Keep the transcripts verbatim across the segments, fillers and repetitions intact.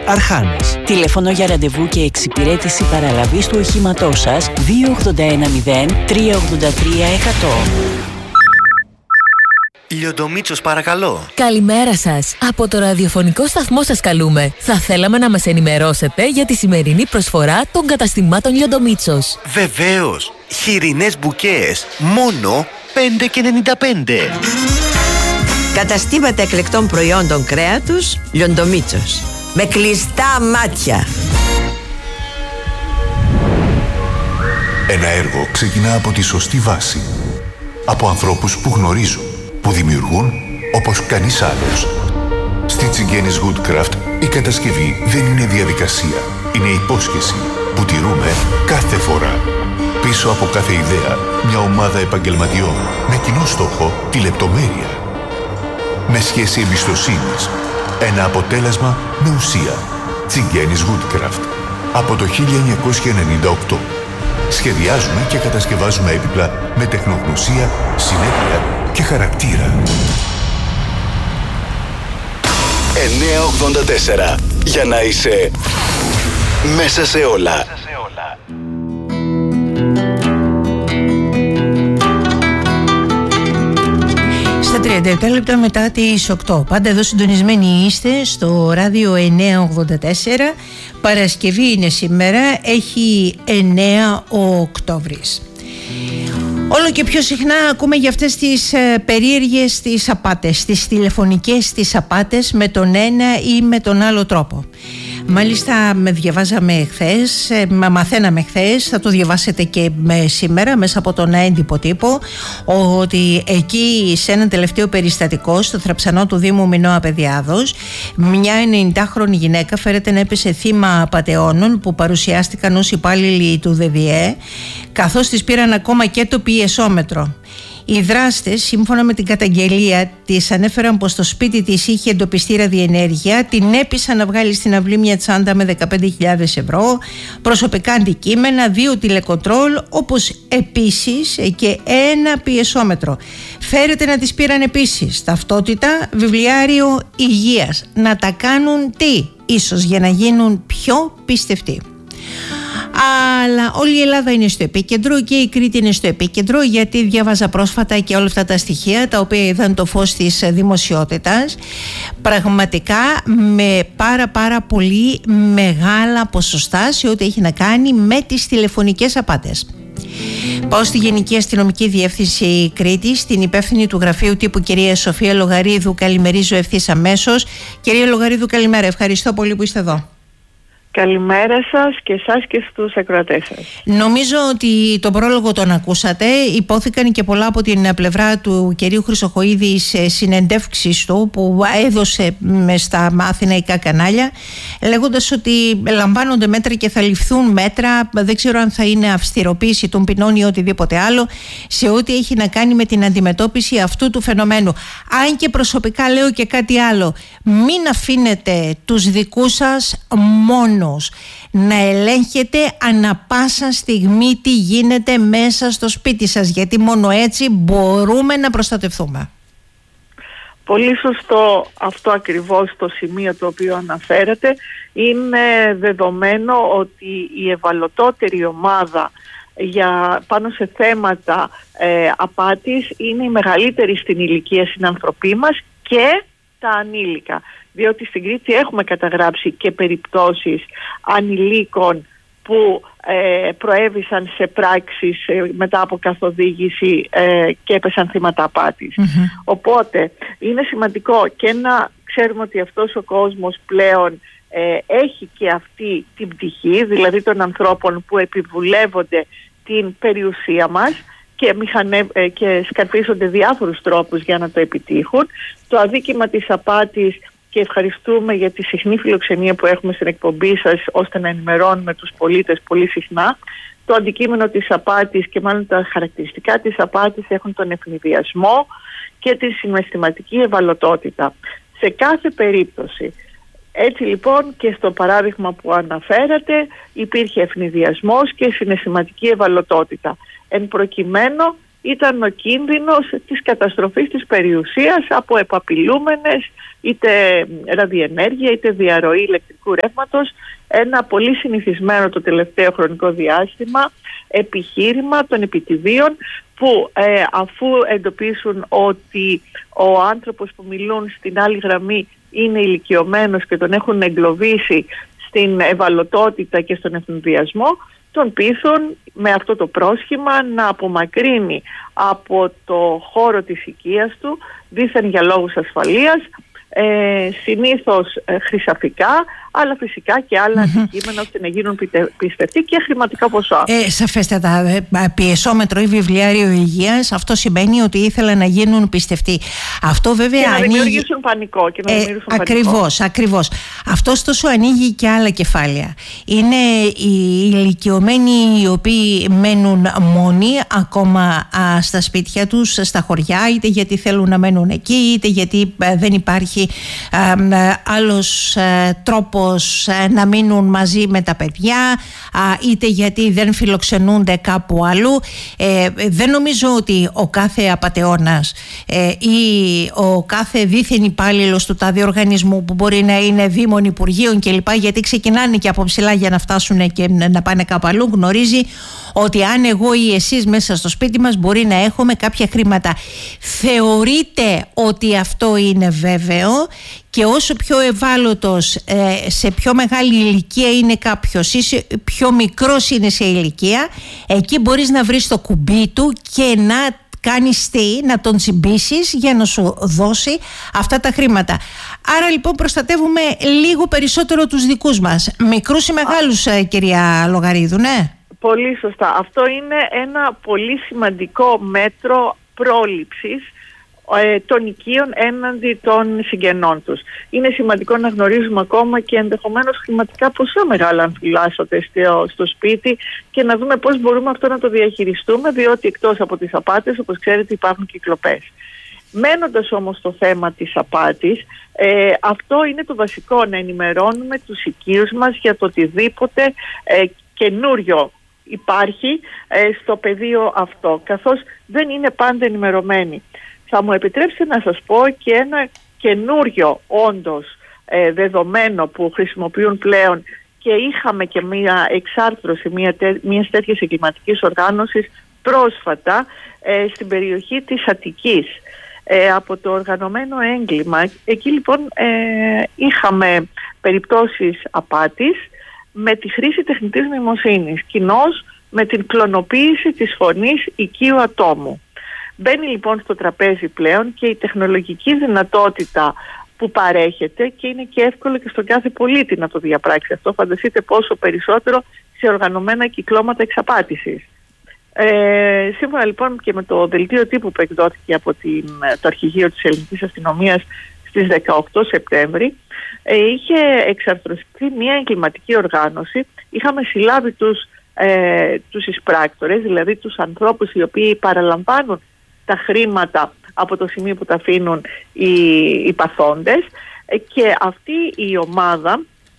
Αρχάνες. Τηλέφωνο για ραντεβού και εξυπηρέτηση παραλαβής του οχήματός σας δύο οκτώ ένα μηδέν τρία οκτώ τρία εκατό. Λιοντομίτσος, παρακαλώ. Καλημέρα σας. Από το ραδιοφωνικό σταθμό σας καλούμε. Θα θέλαμε να μας ενημερώσετε για τη σημερινή προσφορά των καταστημάτων Λιοντομίτσος. Βεβαίως. Χοιρινές μπουκές. Μόνο πέντε και ενενήντα πέντε. Καταστήματα εκλεκτών προϊόντων κρέατος Λιοντομίτσος. Με κλειστά μάτια. Ένα έργο ξεκινά από τη σωστή βάση. Από ανθρώπους που γνωρίζουν, που δημιουργούν όπως κανείς άλλος. Στη Τσιγκένης Woodcraft η κατασκευή δεν είναι διαδικασία. Είναι υπόσχεση που τηρούμε κάθε φορά. Πίσω από κάθε ιδέα, μια ομάδα επαγγελματιών με κοινό στόχο τη λεπτομέρεια. Με σχέση εμπιστοσύνης. Ένα αποτέλεσμα με ουσία. Τσιγκένης Woodcraft. Από το χίλια εννιακόσια ενενήντα οκτώ. Σχεδιάζουμε και κατασκευάζουμε έπιπλα με τεχνογνωσία, συνέπεια και χαρακτήρα. εννιακόσια ογδόντα τέσσερα. Για να είσαι μέσα σε όλα. Στα τριάντα επτά λεπτά μετά τις οκτώ. Πάντα εδώ συντονισμένοι είστε στο ράδιο εννιακόσια ογδόντα τέσσερα. Παρασκευή είναι σήμερα, έχει εννέα ο Οκτώβρης. Όλο και πιο συχνά ακούμε για αυτές τις ε, περίεργες τις απάτες, τις τηλεφωνικές τις απάτες με τον ένα ή με τον άλλο τρόπο. Μάλιστα με διαβάζαμε χθες, ε, μαθαίναμε χθες, θα το διαβάσετε και με σήμερα μέσα από τον έντυπο τύπο, ότι εκεί σε έναν τελευταίο περιστατικό στο Θραψανό του Δήμου Μινώα Παιδιάδος, μια ενενηντάχρονη γυναίκα φέρεται να έπεσε θύμα απατεώνων που παρουσιάστηκαν ως υπάλληλοι του ΔΔΕ, καθώς της πήραν ακόμα και το πιεσόμετρο. Οι δράστες, σύμφωνα με την καταγγελία της, ανέφεραν πως στο σπίτι της είχε εντοπιστεί ραδιενέργεια, την έπεισαν να βγάλει στην αυλή μια τσάντα με δεκαπέντε χιλιάδες ευρώ, προσωπικά αντικείμενα, δύο τηλεκοντρόλ, όπως επίσης και ένα πιεσόμετρο. Φέρεται να τις πήραν επίσης ταυτότητα, βιβλιάριο υγείας. Να τα κάνουν τι? Ίσως για να γίνουν πιο πιστευτοί. Αλλά όλη η Ελλάδα είναι στο επίκεντρο και η Κρήτη είναι στο επίκεντρο, γιατί διάβαζα πρόσφατα και όλα αυτά τα στοιχεία τα οποία είδαν το φως της δημοσιότητας, πραγματικά με πάρα πάρα πολύ μεγάλα ποσοστά σε ό,τι έχει να κάνει με τις τηλεφωνικές απάτες. Πάω στη Γενική Αστυνομική Διεύθυνση Κρήτης, στην υπεύθυνη του γραφείου τύπου κυρία Σοφία Λογαρίδου. Καλημερίζω ευθύς αμέσως. Κυρία Λογαρίδου, καλημέρα, ευχαριστώ πολύ που είστε εδώ. Καλημέρα σας και εσάς και στους ακροατές σας. Νομίζω ότι τον πρόλογο τον ακούσατε. Υπόθηκαν και πολλά από την πλευρά του κυρίου Χρυσοχοΐδη σε συνεντεύξεις του που έδωσε στα αθηναϊκά κανάλια, λέγοντας ότι λαμβάνονται μέτρα και θα ληφθούν μέτρα. Δεν ξέρω αν θα είναι αυστηροποίηση των ποινών ή οτιδήποτε άλλο σε ό,τι έχει να κάνει με την αντιμετώπιση αυτού του φαινομένου. Αν και προσωπικά λέω και κάτι άλλο, μην αφήνετε τους δικούς σας μόνο να ελέγχετε ανα πάσα στιγμή τι γίνεται μέσα στο σπίτι σας, γιατί μόνο έτσι μπορούμε να προστατευτούμε. Πολύ σωστό αυτό ακριβώς το σημείο το οποίο αναφέρατε. Είναι δεδομένο ότι η ευαλωτότερη ομάδα για, πάνω σε θέματα ε, απάτης είναι η μεγαλύτερη στην ηλικία συνανθρωπή μας και τα ανήλικα. Διότι στην Κρήτη έχουμε καταγράψει και περιπτώσεις ανηλίκων που ε, προέβησαν σε πράξεις ε, μετά από καθοδήγηση ε, και έπεσαν θύματα απάτης. Mm-hmm. Οπότε είναι σημαντικό και να ξέρουμε ότι αυτός ο κόσμος πλέον ε, έχει και αυτή την πτυχή, δηλαδή των ανθρώπων που επιβουλεύονται την περιουσία μας και, μηχανε... ε, και σκαρπίζονται διάφορους τρόπους για να το επιτύχουν. Το αδίκημα της απάτης, και ευχαριστούμε για τη συχνή φιλοξενία που έχουμε στην εκπομπή σας ώστε να ενημερώνουμε τους πολίτες πολύ συχνά. Το αντικείμενο της απάτης και μάλλον τα χαρακτηριστικά της απάτης έχουν τον ευνηδιασμό και τη συναισθηματική ευαλωτότητα. Σε κάθε περίπτωση. Έτσι λοιπόν και στο παράδειγμα που αναφέρατε υπήρχε ευνηδιασμός και συναισθηματική ευαλωτότητα. Εν προκειμένου ήταν ο κίνδυνος της καταστροφής της περιουσίας από επαπειλούμενες είτε ραδιενέργεια είτε διαρροή ηλεκτρικού ρεύματος, ένα πολύ συνηθισμένο το τελευταίο χρονικό διάστημα επιχείρημα των επιτιδίων που ε, αφού εντοπίσουν ότι ο άνθρωπος που μιλούν στην άλλη γραμμή είναι ηλικιωμένος και τον έχουν εγκλωβίσει στην ευαλωτότητα και στον ευνηδιασμό, τον πείθουν με αυτό το πρόσχημα να απομακρύνει από το χώρο της οικίας του, δήθεν για λόγους ασφαλείας, ε, συνήθως ε, χρυσαφικά, αλλά φυσικά και άλλα mm-hmm. αντικείμενα ώστε να γίνουν πιστευτοί και χρηματικά ποσά. Ε, σαφέστατα. Πιεσόμετρο ή βιβλιάριο υγείας, αυτό σημαίνει ότι ήθελαν να γίνουν πιστευτοί. Αυτό βέβαια και να ανοίγει... δημιουργήσουν πανικό. Και να ε, δημιουργήσουν ακριβώς, πανικό. ακριβώς. Αυτό ωστόσο ανοίγει και άλλα κεφάλαια. Είναι οι ηλικιωμένοι οι οποίοι μένουν μόνοι ακόμα α, στα σπίτια τους, στα χωριά, είτε γιατί θέλουν να μένουν εκεί, είτε γιατί α, δεν υπάρχει α, α, άλλος α, τρόπος να μείνουν μαζί με τα παιδιά, είτε γιατί δεν φιλοξενούνται κάπου αλλού. Ε, δεν νομίζω ότι ο κάθε απατεώνας ε, ή ο κάθε δίθεν υπάλληλος του τάδε οργανισμού, που μπορεί να είναι δήμων, υπουργείων κλπ, γιατί ξεκινάνε και από ψηλά για να φτάσουν και να πάνε κάπου αλλού, γνωρίζει ότι αν εγώ ή εσείς μέσα στο σπίτι μας μπορεί να έχουμε κάποια χρήματα. Θεωρείτε ότι αυτό είναι βέβαιο? Και όσο πιο ευάλωτος, ε, σε πιο μεγάλη ηλικία είναι κάποιος ή πιο μικρός είναι σε ηλικία, εκεί μπορείς να βρεις το κουμπί του και να κάνεις τι, να τον τσιμπήσεις για να σου δώσει αυτά τα χρήματα. Άρα λοιπόν προστατεύουμε λίγο περισσότερο τους δικούς μας. Μικρούς ή μεγάλους, ε, κυρία Λογαρίδου, ναι? Πολύ σωστά. Αυτό είναι ένα πολύ σημαντικό μέτρο πρόληψης ε, των οικείων έναντι των συγγενών τους. Είναι σημαντικό να γνωρίζουμε ακόμα και ενδεχομένως χρηματικά ποσά μεγάλα αν φυλάσσονται στο, στο σπίτι και να δούμε πώς μπορούμε αυτό να το διαχειριστούμε, διότι εκτός από τις απάτες, όπως ξέρετε, υπάρχουν και κλοπές. Μένοντας όμως στο θέμα της απάτης, ε, αυτό είναι το βασικό, να ενημερώνουμε τους οικείους μας για το οτιδήποτε ε, καινούριο υπάρχει ε, στο πεδίο αυτό, καθώς δεν είναι πάντα ενημερωμένοι. Θα μου επιτρέψετε να σας πω και ένα καινούριο όντως ε, δεδομένο που χρησιμοποιούν πλέον και είχαμε και μία εξάρθρωση μία, μιας τέτοιας εγκληματικής οργάνωσης πρόσφατα ε, στην περιοχή της Αττικής ε, από το οργανωμένο έγκλημα. Εκεί λοιπόν ε, είχαμε περιπτώσεις απάτης με τη χρήση τεχνητής νοημοσύνης, κοινώς με την κλωνοποίηση της φωνής οικείου ατόμου. Μπαίνει λοιπόν στο τραπέζι πλέον και η τεχνολογική δυνατότητα που παρέχεται και είναι και εύκολο και στον κάθε πολίτη να το διαπράξει αυτό. Φανταστείτε πόσο περισσότερο σε οργανωμένα κυκλώματα εξαπάτησης. Ε, σύμφωνα λοιπόν και με το δελτίο τύπου που εκδόθηκε από την, το αρχηγείο της Ελληνικής Αστυνομίας στις δεκαοκτώ Σεπτέμβρη, ε, είχε εξαρθρωστεί μια εγκληματική οργάνωση. Είχαμε συλλάβει τους, ε, τους εισπράκτορες, δηλαδή τους ανθρώπους οι οποίοι παραλαμβάνουν τα χρήματα από το σημείο που τα αφήνουν οι, οι παθόντες, ε, και αυτή η ομάδα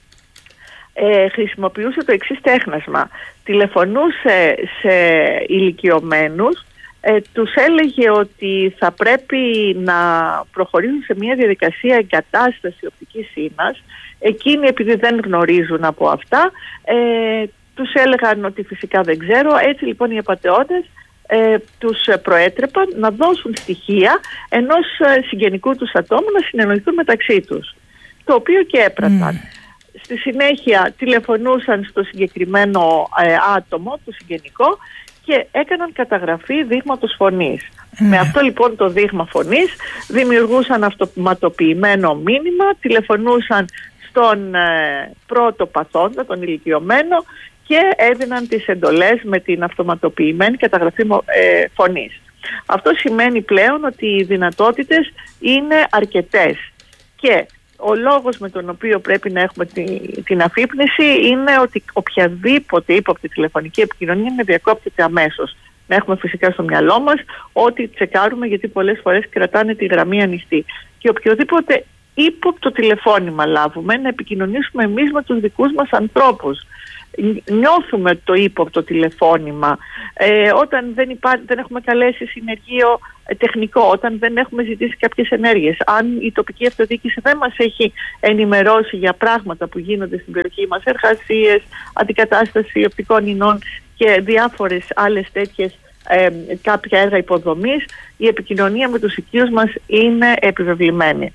ε, χρησιμοποιούσε το εξής τέχνασμα. Τηλεφωνούσε σε ηλικιωμένους, Ε, τους έλεγε ότι θα πρέπει να προχωρήσουν σε μια διαδικασία εγκατάσταση οπτικής ίνας. Εκείνοι, επειδή δεν γνωρίζουν από αυτά, ε, τους έλεγαν ότι φυσικά δεν ξέρω. Έτσι λοιπόν οι απατεώτες ε, τους προέτρεπαν να δώσουν στοιχεία ενός συγγενικού τους ατόμου να συνεννοηθούν μεταξύ τους, το οποίο και έπραξαν. Mm. Στη συνέχεια τηλεφωνούσαν στο συγκεκριμένο ε, άτομο, το συγγενικό, και έκαναν καταγραφή δείγματος φωνής. Mm. Με αυτό λοιπόν το δείγμα φωνής δημιουργούσαν αυτοματοποιημένο μήνυμα, τηλεφωνούσαν στον ε, πρώτο παθόντα, τον ηλικιωμένο, και έδιναν τις εντολές με την αυτοματοποιημένη καταγραφή ε, φωνής. Αυτό σημαίνει πλέον ότι οι δυνατότητες είναι αρκετές και ο λόγος με τον οποίο πρέπει να έχουμε την, την αφύπνιση είναι ότι οποιαδήποτε ύποπτη τηλεφωνική επικοινωνία να διακόπτεται αμέσως. Να έχουμε φυσικά στο μυαλό μας ότι τσεκάρουμε, γιατί πολλές φορές κρατάνε τη γραμμή ανοιχτή. Και οποιοδήποτε ύποπτο τηλεφώνημα λάβουμε, να επικοινωνήσουμε εμείς με τους δικούς μας ανθρώπους. νιώθουμε το ύποπτο τηλεφώνημα, ε, όταν δεν, υπά... δεν έχουμε καλέσει συνεργείο τεχνικό, όταν δεν έχουμε ζητήσει κάποιες ενέργειες, αν η τοπική αυτοδιοίκηση δεν μας έχει ενημερώσει για πράγματα που γίνονται στην περιοχή μας, εργασίες, αντικατάσταση οπτικών ινών και διάφορες άλλες τέτοιες ε, κάποια έργα υποδομής, η επικοινωνία με τους οικείους μας είναι επιβεβλημένη.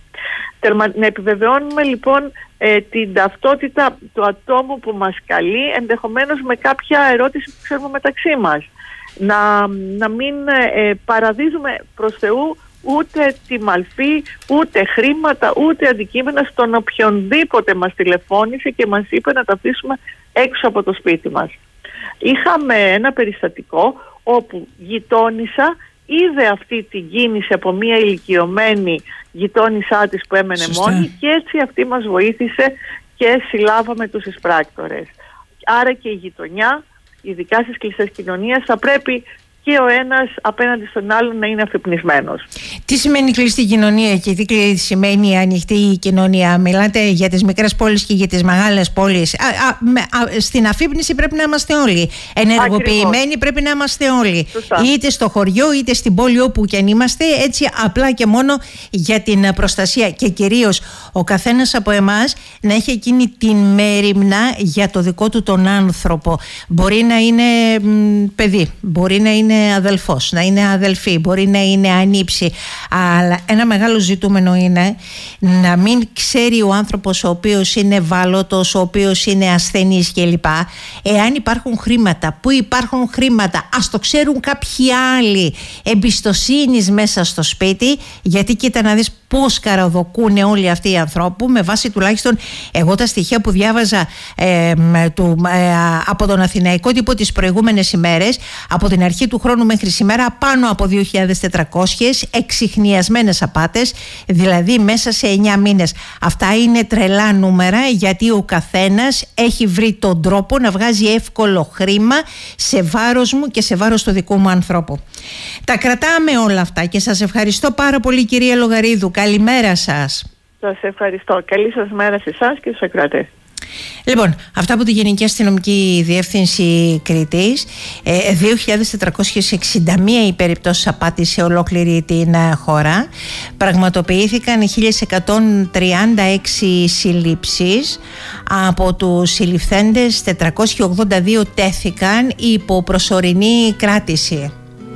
Να επιβεβαιώνουμε λοιπόν ε, την ταυτότητα του ατόμου που μας καλεί, ενδεχομένως με κάποια ερώτηση που ξέρουμε μεταξύ μας. Να, να μην ε, παραδίδουμε προς Θεού ούτε τη μαλφή, ούτε χρήματα, ούτε αντικείμενα στον οποιονδήποτε μας τηλεφώνησε και μας είπε να τα αφήσουμε έξω από το σπίτι μας. Είχαμε ένα περιστατικό όπου γειτόνισσα είδε αυτή την κίνηση από μια ηλικιωμένη γειτόνισσά της που έμενε Σωστά. μόνη, και έτσι αυτή μας βοήθησε και συλλάβαμε τους εισπράκτορες. Άρα και η γειτονιά, ειδικά στις κλειστές κοινωνίες, θα πρέπει και ο ένας απέναντι στον άλλον να είναι αφυπνισμένος. Τι σημαίνει κλειστή κοινωνία και τι σημαίνει ανοιχτή κοινωνία? Μιλάτε για τις μικρές πόλεις και για τις μεγάλες πόλεις. Α, α, με, α, στην αφύπνιση πρέπει να είμαστε όλοι. Ενεργοποιημένοι Ακριβώς. πρέπει να είμαστε όλοι. Σωστά. Είτε στο χωριό είτε στην πόλη, όπου και αν είμαστε, έτσι απλά και μόνο για την προστασία. Και κυρίως ο καθένας από εμάς να έχει εκείνη την μέριμνα για το δικό του τον άνθρωπο. Μπορεί να είναι μ, παιδί, μπορεί να είναι είναι αδελφός, να είναι αδελφή, μπορεί να είναι ανήψη, αλλά ένα μεγάλο ζητούμενο είναι να μην ξέρει ο άνθρωπος ο οποίος είναι ευάλωτος, ο οποίος είναι ασθενής κλπ. Εάν υπάρχουν χρήματα, που υπάρχουν χρήματα, ας το ξέρουν κάποιοι άλλοι εμπιστοσύνης μέσα στο σπίτι, γιατί κοίτα να δεις πώς καραδοκούν όλοι αυτοί οι ανθρώποι, με βάση τουλάχιστον εγώ τα στοιχεία που διάβαζα ε, του, ε, από τον Αθηναϊκό τύπο τις προηγούμενες ημέρες, από την αρχή του χρόνου μέχρι σήμερα, πάνω από δύο χιλιάδες τετρακόσιες εξιχνιασμένες απάτες, δηλαδή μέσα σε εννιά μήνες. Αυτά είναι τρελά νούμερα, γιατί ο καθένας έχει βρει τον τρόπο να βγάζει εύκολο χρήμα σε βάρος μου και σε βάρος του δικού μου ανθρώπου. Τα κρατάμε όλα αυτά και σας ευχαριστώ πάρα πολύ, κυρία Λογαρίδου. Καλημέρα σας. Σας ευχαριστώ. Καλή σας μέρα σε εσάς και στους ακροατές. Λοιπόν, αυτά από τη Γενική Αστυνομική Διεύθυνση Κρήτης. ε, δύο χιλιάδες τετρακόσιες εξήντα μία οι περιπτώσεις απάτης σε ολόκληρη την χώρα. Πραγματοποιήθηκαν χίλια εκατόν τριάντα έξι συλλήψεις. Από τους συλληφθέντες τετρακόσιοι ογδόντα δύο τέθηκαν υπό προσωρινή κράτηση.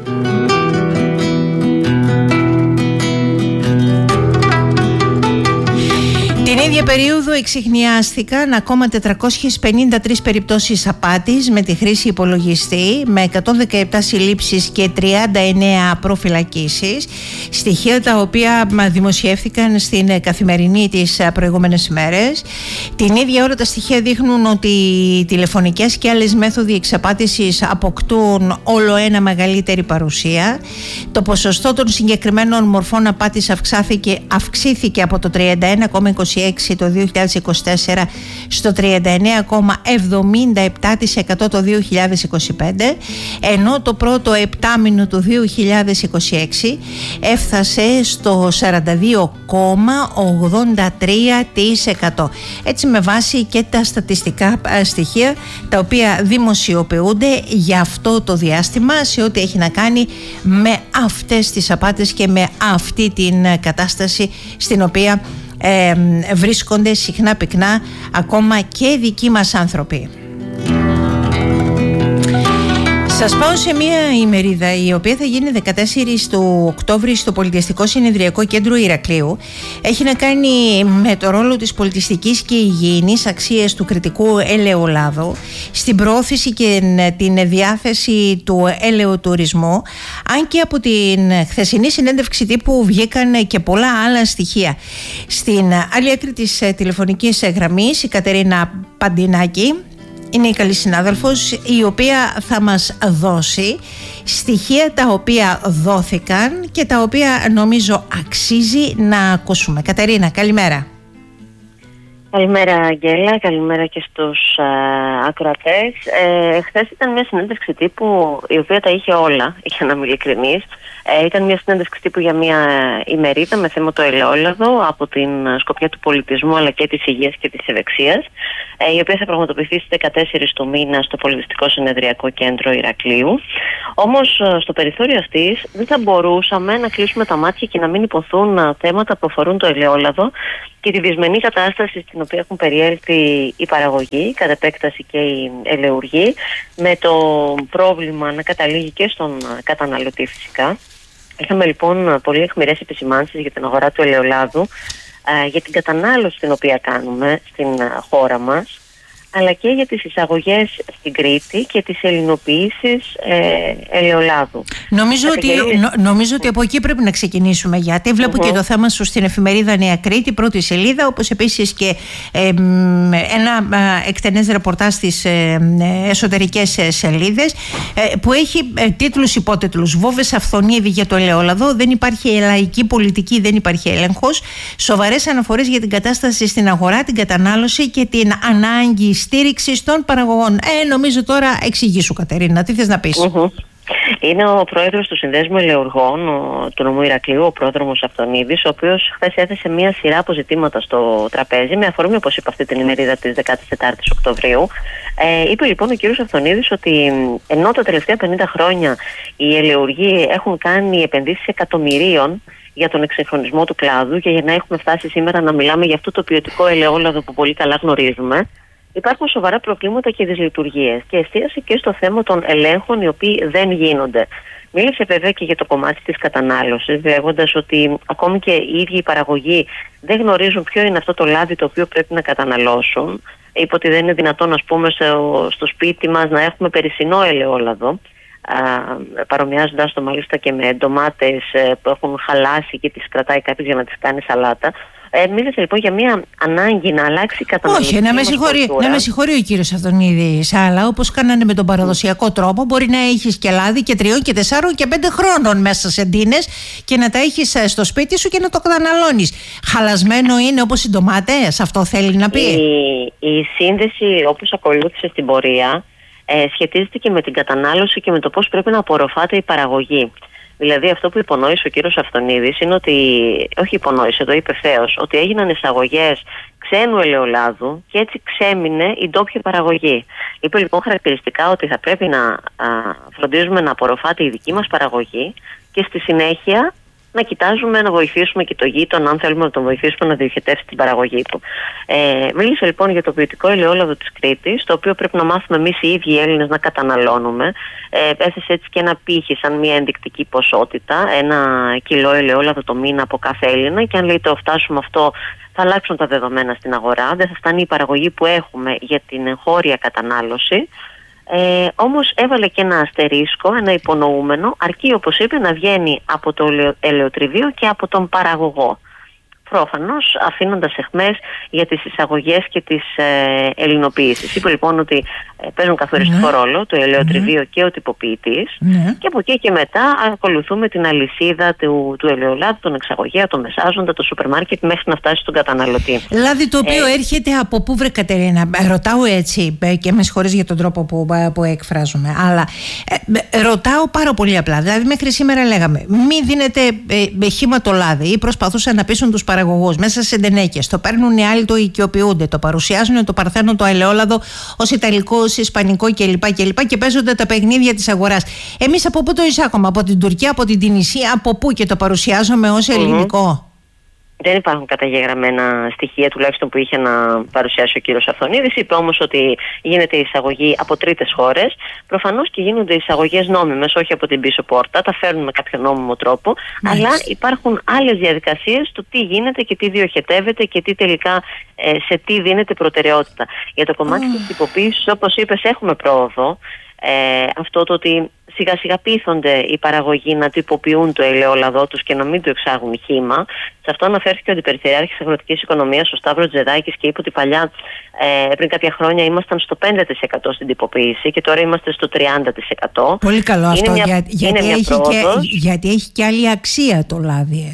Την ίδια περίοδο εξιχνιάστηκαν ακόμα τετρακόσιες πενήντα τρεις περιπτώσεις απάτης με τη χρήση υπολογιστή, με εκατόν δεκαεπτά συλλήψεις και τριάντα εννέα προφυλακίσεις, στοιχεία τα οποία δημοσιεύθηκαν στην Καθημερινή τις προηγούμενες ημέρες. Την ίδια ώρα τα στοιχεία δείχνουν ότι οι τηλεφωνικές και άλλες μέθοδοι εξαπάτησης αποκτούν όλο ένα μεγαλύτερη παρουσία. Το ποσοστό των συγκεκριμένων μορφών απάτης αυξήθηκε, αυξήθηκε από το τριάντα ένα κόμμα είκοσι έξι το δύο χιλιάδες είκοσι τέσσερα στο τριάντα εννέα κόμμα εβδομήντα επτά τοις εκατό το δύο χιλιάδες είκοσι πέντε, ενώ το πρώτο επτάμηνο του δύο χιλιάδες είκοσι έξι έφτασε στο σαράντα δύο κόμμα ογδόντα τρία τοις εκατό. Έτσι, με βάση και τα στατιστικά στοιχεία τα οποία δημοσιοποιούνται για αυτό το διάστημα σε ό,τι έχει να κάνει με αυτές τις απάτες και με αυτή την κατάσταση στην οποία Ε, βρίσκονται συχνά πυκνά ακόμα και δικοί μας άνθρωποι. Σας πάω σε μια ημερίδα η οποία θα γίνει δεκατέσσερις του Οκτώβρη στο Πολιτιστικό Συνεδριακό Κέντρο Ηρακλείου. Έχει να κάνει με το ρόλο της πολιτιστικής και υγιεινής αξίας του κρητικού ελαιολάδου στην προώθηση και την διάθεση του ελαιοτουρισμού, αν και από την χθεσινή συνέντευξη τύπου βγήκαν και πολλά άλλα στοιχεία. Στην άλλη άκρη της τηλεφωνικής γραμμής η Κατερίνα Παντινάκη είναι η καλή συνάδελφος, η οποία θα μας δώσει στοιχεία τα οποία δόθηκαν και τα οποία νομίζω αξίζει να ακούσουμε. Κατερίνα, καλημέρα. Καλημέρα Αγγέλα, καλημέρα και στους α, ακροατές. Ε, χθες ήταν μια συνέντευξη τύπου η οποία τα είχε όλα, για να είμαι ειλικρινής. Ε, ήταν μια συνέντευξη τύπου για μια ημερίδα με θέμα το ελαιόλαδο από την σκοπιά του πολιτισμού αλλά και της υγείας και της ευεξίας, ε, η οποία θα πραγματοποιηθεί στις δεκατέσσερις του μήνα στο Πολιτιστικό Συνεδριακό Κέντρο Ηρακλείου. Όμως στο περιθώριο αυτής δεν θα μπορούσαμε να κλείσουμε τα μάτια και να μην υποθούν θέματα που αφορούν το ελαιόλαδο και τη δυσμενή κατάσταση στην οποία έχουν περιέλθει η παραγωγή, κατ' επέκταση και οι ελαιουργοί, με το πρόβλημα να καταλήγει και στον καταναλωτή φυσικά. Είχαμε λοιπόν πολύ αιχμηρές επισημάνσεις για την αγορά του ελαιολάδου, για την κατανάλωση την οποία κάνουμε στην χώρα μας, αλλά και για τις εισαγωγές στην Κρήτη και τις ελληνοποιήσεις ε, ελαιολάδου. Νομίζω ότι, νο, νομίζω ότι από εκεί πρέπει να ξεκινήσουμε, γιατί βλέπω uh-huh. και το θέμα σου στην εφημερίδα Νέα Κρήτη, πρώτη σελίδα, όπως επίσης και ε, ένα ε, εκτενές ρεπορτάζ στις ε, εσωτερικές ε, σελίδες ε, που έχει ε, τίτλους υπότιτλους. Βόβες Αυθονίδη για το ελαιόλαδο, δεν υπάρχει λαϊκή πολιτική, δεν υπάρχει έλεγχος. Σοβαρές αναφορές για την κατάσταση στην αγορά, την κατανάλωση και την ανάγκη στήριξη των παραγωγών. Ε, νομίζω τώρα εξηγήσου, Κατερίνα, τι θες να πεις. Mm-hmm. Είναι ο πρόεδρος του Συνδέσμου Ελαιουργών ο, του νομού Ηρακλείου, ο πρόδρομος Αυθονίδης, ο οποίος χθες έθεσε μια σειρά αποζητήματα στο τραπέζι, με αφορμή, όπως είπα, αυτή την ημερίδα της δεκατέσσερις Οκτωβρίου. Ε, είπε λοιπόν ο κύριος Αυθονίδης ότι ενώ τα τελευταία πενήντα χρόνια οι ελαιουργοί έχουν κάνει επενδύσεις εκατομμυρίων για τον εξυγχρονισμό του κλάδου και για να έχουμε φτάσει σήμερα να μιλάμε για αυτό το ποιοτικό ελαιόλαδο που πολύ καλά γνωρίζουμε, υπάρχουν σοβαρά προβλήματα και δυσλειτουργίες, και εστίασε και στο θέμα των ελέγχων οι οποίοι δεν γίνονται. Μίλησε βέβαια και για το κομμάτι της κατανάλωσης, λέγοντας ότι ακόμη και οι ίδιοι οι παραγωγοί δεν γνωρίζουν ποιο είναι αυτό το λάδι το οποίο πρέπει να καταναλώσουν. Είπε ότι δεν είναι δυνατόν, ας πούμε, στο σπίτι μας να έχουμε περισσινό ελαιόλαδο, παρομοιάζοντας το μάλιστα και με ντομάτες που έχουν χαλάσει και τις κρατάει κάποιος για να τις κάνει σαλάτα. Ε, μίλησε λοιπόν για μια ανάγκη να αλλάξει η καταναλωτική. Όχι, να με, συγχωρεί, να με συγχωρεί ο κύριος Αυθονίδης, αλλά όπως κάνανε με τον παραδοσιακό τρόπο, μπορεί να έχεις και λάδι και τριών και τεσσάρων και πέντε χρόνων μέσα σε ντίνες και να τα έχεις στο σπίτι σου και να το καταναλώνεις. Χαλασμένο είναι όπως οι ντομάτες, αυτό θέλει να πει. Η, η σύνδεση όπως ακολούθησε στην πορεία ε, σχετίζεται και με την κατανάλωση και με το πώς πρέπει να απορροφάται η παραγωγή. Δηλαδή αυτό που υπονόησε ο κύριος Αυθονίδης είναι ότι, όχι υπονόησε, το είπε ευθέως, ότι έγιναν εισαγωγές ξένου ελαιολάδου και έτσι ξέμεινε η ντόπια παραγωγή. Είπε λοιπόν χαρακτηριστικά ότι θα πρέπει να α, φροντίζουμε να απορροφάται η δική μας παραγωγή και στη συνέχεια να κοιτάζουμε να βοηθήσουμε και το γείτονα, αν θέλουμε να τον βοηθήσουμε να διοχετεύσει την παραγωγή του. Ε, μίλησε λοιπόν για το ποιοτικό ελαιόλαδο της Κρήτης, το οποίο πρέπει να μάθουμε εμείς οι ίδιοι οι Έλληνες να καταναλώνουμε. Ε, έθεσε έτσι και ένα πύχη σαν μια ενδεικτική ποσότητα, ένα κιλό ελαιόλαδο το μήνα από κάθε Έλληνα, και αν λέει το φτάσουμε αυτό, θα αλλάξουν τα δεδομένα στην αγορά, δεν θα φτάνει η παραγωγή που έχουμε για την εγχώρια κατανάλωση. Ε, όμως έβαλε και ένα αστερίσκο, ένα υπονοούμενο, αρκεί όπως είπε να βγαίνει από το ελαιοτριβείο και από τον παραγωγό. Προφανώς αφήνοντας αιχμές για τις εισαγωγές και τις ε, ελληνοποίησεις. Είπε λοιπόν ότι ε, παίζουν καθοριστικό ναι. ρόλο το ελαιοτριβείο ναι. και ο τυποποιητής ναι. και από εκεί και μετά ακολουθούμε την αλυσίδα του, του ελαιολάδου, τον εξαγωγέα, τον μεσάζοντα, το σούπερ μάρκετ μέχρι να φτάσει στον καταναλωτή. Λάδι το οποίο ε, έρχεται από πού, βρε Κατερίνα? Ρωτάω έτσι και με συγχωρείς για τον τρόπο που, που εκφράζομαι, αλλά ε, ρωτάω πάρα πολύ απλά. Δηλαδή μέχρι σήμερα λέγαμε μη δίνετε ε, χύμα το λάδι, ή προσπαθούσαν να πείσουν τους παραγωγούς μέσα σε ντενέκες. Το παίρνουν οι άλλοι, το οικειοποιούνται, το παρουσιάζουν, το παρθένο, το ελαιόλαδο ως ιταλικό, ως ισπανικό κλπ. κλπ. Και παίζονται τα παιχνίδια της αγοράς. Εμείς από πού το εισάγουμε? Από την Τουρκία, από την Τινησία, από πού, και το παρουσιάζουμε ως ελληνικό? Mm-hmm. Δεν υπάρχουν καταγεγραμμένα στοιχεία, τουλάχιστον που είχε να παρουσιάσει ο κύριος Αυθονίδης. Είπε όμως ότι γίνεται εισαγωγή από τρίτες χώρες. Προφανώς και γίνονται εισαγωγές νόμιμες, όχι από την πίσω πόρτα. Τα φέρνουν με κάποιο νόμιμο τρόπο. Μάλιστα. Αλλά υπάρχουν άλλες διαδικασίες του τι γίνεται και τι διοχετεύεται και τι τελικά ε, σε τι δίνεται προτεραιότητα. Για το κομμάτι mm. της τυποποίησης, όπως είπες, έχουμε πρόοδο. Ε, αυτό το ότι σιγά σιγά πείθονται οι παραγωγοί να τυποποιούν το ελαιόλαδό τους και να μην το εξάγουν χύμα. Σε αυτό αναφέρθηκε ο Αντιπεριφερειάρχης Αγροτικής Οικονομίας, ο Σταύρος Τζεδάκης, και είπε ότι παλιά ε, πριν κάποια χρόνια ήμασταν στο πέντε τοις εκατό στην τυποποίηση και τώρα είμαστε στο τριάντα τοις εκατό. Πολύ καλό είναι αυτό, μια, για, γιατί, έχει και, γιατί έχει και άλλη αξία το λάδι, έτσι.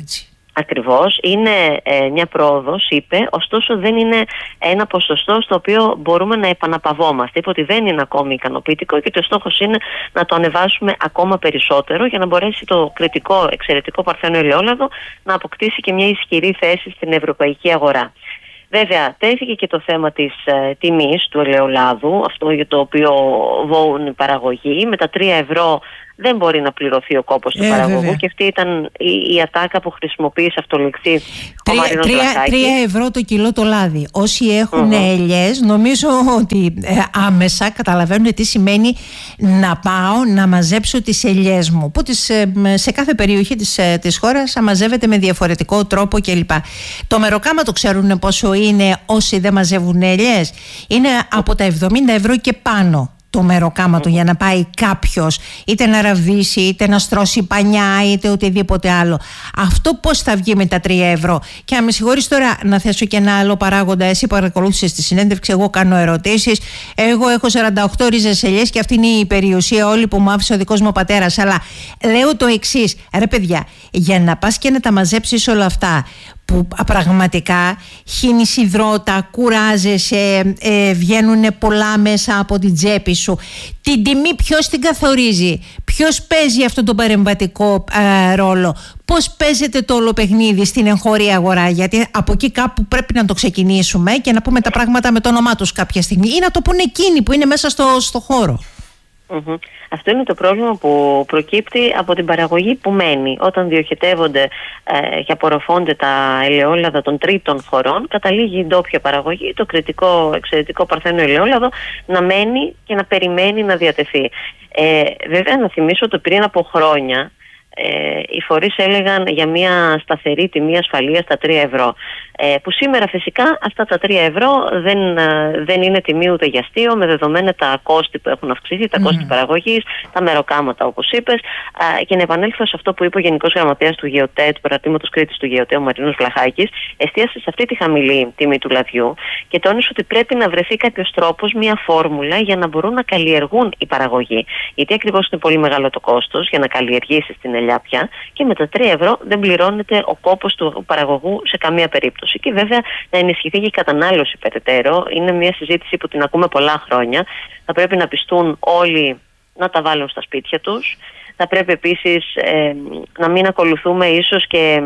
Ακριβώς, είναι ε, μια πρόοδος, είπε, ωστόσο δεν είναι ένα ποσοστό στο οποίο μπορούμε να επαναπαυόμαστε. Είπε ότι δεν είναι ακόμη ικανοποιητικό και ότι ο στόχος είναι να το ανεβάσουμε ακόμα περισσότερο για να μπορέσει το κριτικό, εξαιρετικό παρθένο ελαιόλαδο να αποκτήσει και μια ισχυρή θέση στην ευρωπαϊκή αγορά. Βέβαια, τέθηκε και το θέμα της ε, τιμής του ελαιολάδου, αυτό για το οποίο βόουν οι παραγωγοί. Με τα τρία ευρώ δεν μπορεί να πληρωθεί ο κόπος του ε, παραγωγού βέβαια. Και αυτή ήταν η, η ατάκα που χρησιμοποίησε αυτοληξή ο Μαρίνος Βλαχάκης. Τρία ευρώ το κιλό το λάδι. Όσοι έχουν mm-hmm. ελιές, νομίζω ότι ε, άμεσα καταλαβαίνουν τι σημαίνει να πάω να μαζέψω τις ελιές μου, που τις, ε, σε κάθε περιοχή της, ε, της χώρας μαζεύεται με διαφορετικό τρόπο κλπ. Το μεροκάμα το ξέρουν πόσο είναι όσοι δεν μαζεύουν ελιές. Είναι από τα εβδομήντα ευρώ και πάνω το μεροκάματο mm. για να πάει κάποιος είτε να ραβδίσει, είτε να στρώσει πανιά, είτε οτιδήποτε άλλο. Αυτό πώς θα βγει με τα τρία ευρώ? Και αν με συγχωρείς τώρα να θέσω και ένα άλλο παράγοντα, εσύ παρακολούθησες τη συνέντευξη, εγώ κάνω ερωτήσεις. Εγώ έχω σαράντα οκτώ ρίζες ελιές και αυτή είναι η περιουσία όλη που μου άφησε ο δικός μου πατέρας. Αλλά λέω το εξής, ρε παιδιά, για να πας και να τα μαζέψεις όλα αυτά, που πραγματικά χύνεις υδρότα, κουράζεσαι, ε, βγαίνουν πολλά μέσα από την τσέπη σου. Την τιμή ποιος την καθορίζει? Ποιος παίζει αυτόν τον παρεμβατικό ε, ρόλο? Πώς παίζεται το όλο παιχνίδι στην εγχώρια αγορά? Γιατί από εκεί κάπου πρέπει να το ξεκινήσουμε και να πούμε τα πράγματα με το όνομά τους κάποια στιγμή, ή να το πούνε εκείνοι που είναι μέσα στο, στο χώρο. Mm-hmm. Αυτό είναι το πρόβλημα που προκύπτει από την παραγωγή που μένει. Όταν διοχετεύονται ε, και απορροφώνται τα ελαιόλαδα των τρίτων χωρών, καταλήγει η ντόπια παραγωγή, το κριτικό, εξαιρετικό παρθένο ελαιόλαδο, να μένει και να περιμένει να διατεθεί. Ε, βέβαια, να θυμίσω ότι πριν από χρόνια Ε, οι φορείς έλεγαν για μια σταθερή τιμή ασφαλείας στα τρία ευρώ, ε, που σήμερα φυσικά αυτά τα τρία ευρώ δεν, ε, δεν είναι τιμή ούτε για αστείο, με δεδομένα τα κόστη που έχουν αυξηθεί, τα mm. κόστη παραγωγής, τα μεροκάματα όπως είπες, ε, και να επανέλθω σε αυτό που είπε ο Γενικός Γραμματέας του ΓΕΟΤΕ, του Παρατήματος Κρήτης του ΓΕΟΤΕ, ο Μαρίνος Βλαχάκης, εστίασε σε αυτή τη χαμηλή τιμή του λαδιού και τόνισε ότι πρέπει να βρεθεί κάποιος τρόπος, μια φόρμουλα για να μπορούν να καλλιεργούν οι παραγωγοί. Γιατί ακριβώς είναι πολύ μεγάλο το κόστος για να καλλιεργήσει την ελιά πια, και με τα τρία ευρώ δεν πληρώνεται ο κόπος του παραγωγού σε καμία περίπτωση. Και βέβαια να ενισχυθεί και η κατανάλωση περαιτέρω. Είναι μια συζήτηση που την ακούμε πολλά χρόνια. Θα πρέπει να πιστούν όλοι να τα βάλουν στα σπίτια τους. Θα πρέπει επίσης ε, να μην ακολουθούμε ίσως και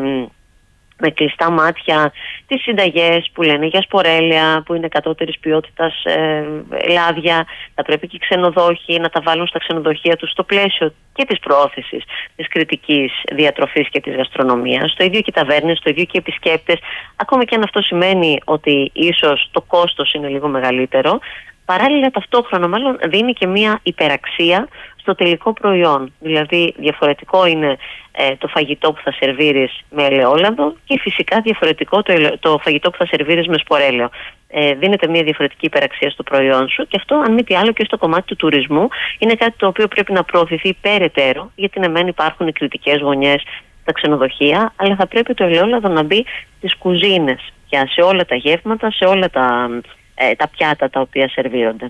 με κλειστά μάτια τις συνταγές που λένε για σπορέλαια, που είναι κατώτερης ποιότητας ε, λάδια. Θα πρέπει και οι ξενοδόχοι να τα βάλουν στα ξενοδοχεία τους στο πλαίσιο και της προώθησης της κριτικής διατροφής και της γαστρονομίας. Το ίδιο και οι ταβέρνες, το ίδιο και οι επισκέπτες. Ακόμα και αν αυτό σημαίνει ότι ίσως το κόστος είναι λίγο μεγαλύτερο, παράλληλα ταυτόχρονα μάλλον δίνει και μία υπεραξία στο τελικό προϊόν. Δηλαδή διαφορετικό είναι ε, το φαγητό που θα σερβίρεις με ελαιόλαδο και φυσικά διαφορετικό το, ελε... το φαγητό που θα σερβίρεις με σπορέλαιο. Ε, δίνεται μια διαφορετική υπεραξία στο προϊόν σου, και αυτό, αν μη τι άλλο, και στο κομμάτι του τουρισμού είναι κάτι το οποίο πρέπει να προωθηθεί περαιτέρω, γιατί ναι μεν υπάρχουν οι κριτικές γωνιές στα ξενοδοχεία, αλλά θα πρέπει το ελαιόλαδο να μπει στις κουζίνες πια, σε όλα τα γεύματα, σε όλα τα, ε, τα πιάτα τα οποία σερβίρονται.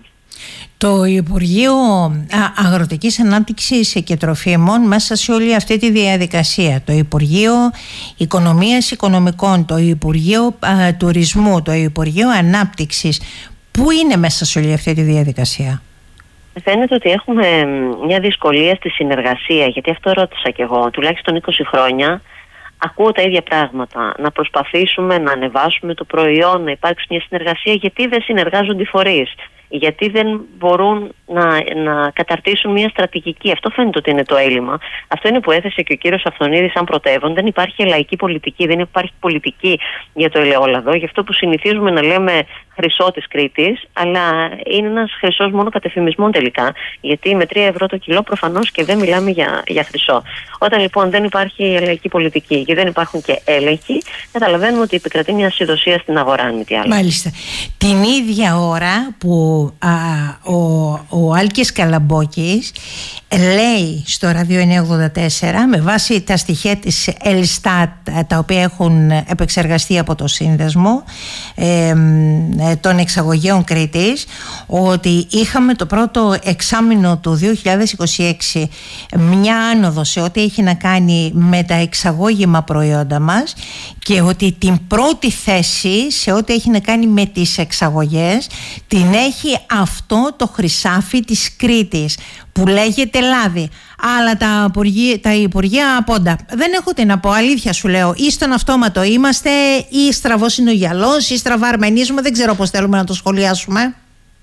Το Υπουργείο Αγροτικής Ανάπτυξης και Τροφίμων μέσα σε όλη αυτή τη διαδικασία, το Υπουργείο Οικονομίας Οικονομικών, το Υπουργείο α, Τουρισμού, το Υπουργείο Ανάπτυξης, πού είναι μέσα σε όλη αυτή τη διαδικασία? Φαίνεται ότι έχουμε μια δυσκολία στη συνεργασία, γιατί αυτό ρώτησα κι εγώ, τουλάχιστον είκοσι χρόνια ακούω τα ίδια πράγματα. Να προσπαθήσουμε να ανεβάσουμε το προϊόν, να υπάρξει μια συνεργασία. Γιατί δεν συνεργάζονται οι φορείς? Γιατί δεν μπορούν να, να καταρτήσουν μια στρατηγική? Αυτό φαίνεται ότι είναι το έλλειμμα. Αυτό είναι που έθεσε και ο κύριος Αυθονίδης σαν πρωτεύον. Δεν υπάρχει λαϊκή πολιτική, δεν υπάρχει πολιτική για το ελαιόλαδο. Γι' αυτό που συνηθίζουμε να λέμε χρυσό της Κρήτης, αλλά είναι ένας χρυσός μόνο κατ' εφημισμόν τελικά. Γιατί με τρία ευρώ το κιλό προφανώς και δεν μιλάμε για, για χρυσό. Όταν λοιπόν δεν υπάρχει λαϊκή πολιτική και δεν υπάρχουν και έλεγχοι, καταλαβαίνουμε ότι επικρατεί μια ασυδοσία στην αγορά, αν μη τι άλλο. Μάλιστα. Την ίδια ώρα που α, ο, ο Άλκης Καλαμπόκης λέει στο Ράδιο εννιακόσια ογδόντα τέσσερα, με βάση τα στοιχεία της Ελστάτ, τα οποία έχουν επεξεργαστεί από το Σύνδεσμο ε, των Εξαγωγέων Κρήτης, ότι είχαμε το πρώτο εξάμηνο του δύο χιλιάδες είκοσι έξι μια άνοδο σε ό,τι έχει να κάνει με τα εξαγώγημα προϊόντα μας, και ότι την πρώτη θέση σε ό,τι έχει να κάνει με τις εξαγωγές την έχει αυτό το χρυσάφι της Κρήτης που λέγεται λάδι. Αλλά τα υπουργεία, τα υπουργεία πόντα. Δεν έχω τι να πω, αλήθεια σου λέω. Ή στον αυτόματο είμαστε, ή στραβός είναι ο γυαλός, ή στραβά αρμενίζουμε. Δεν ξέρω πώς θέλουμε να το σχολιάσουμε.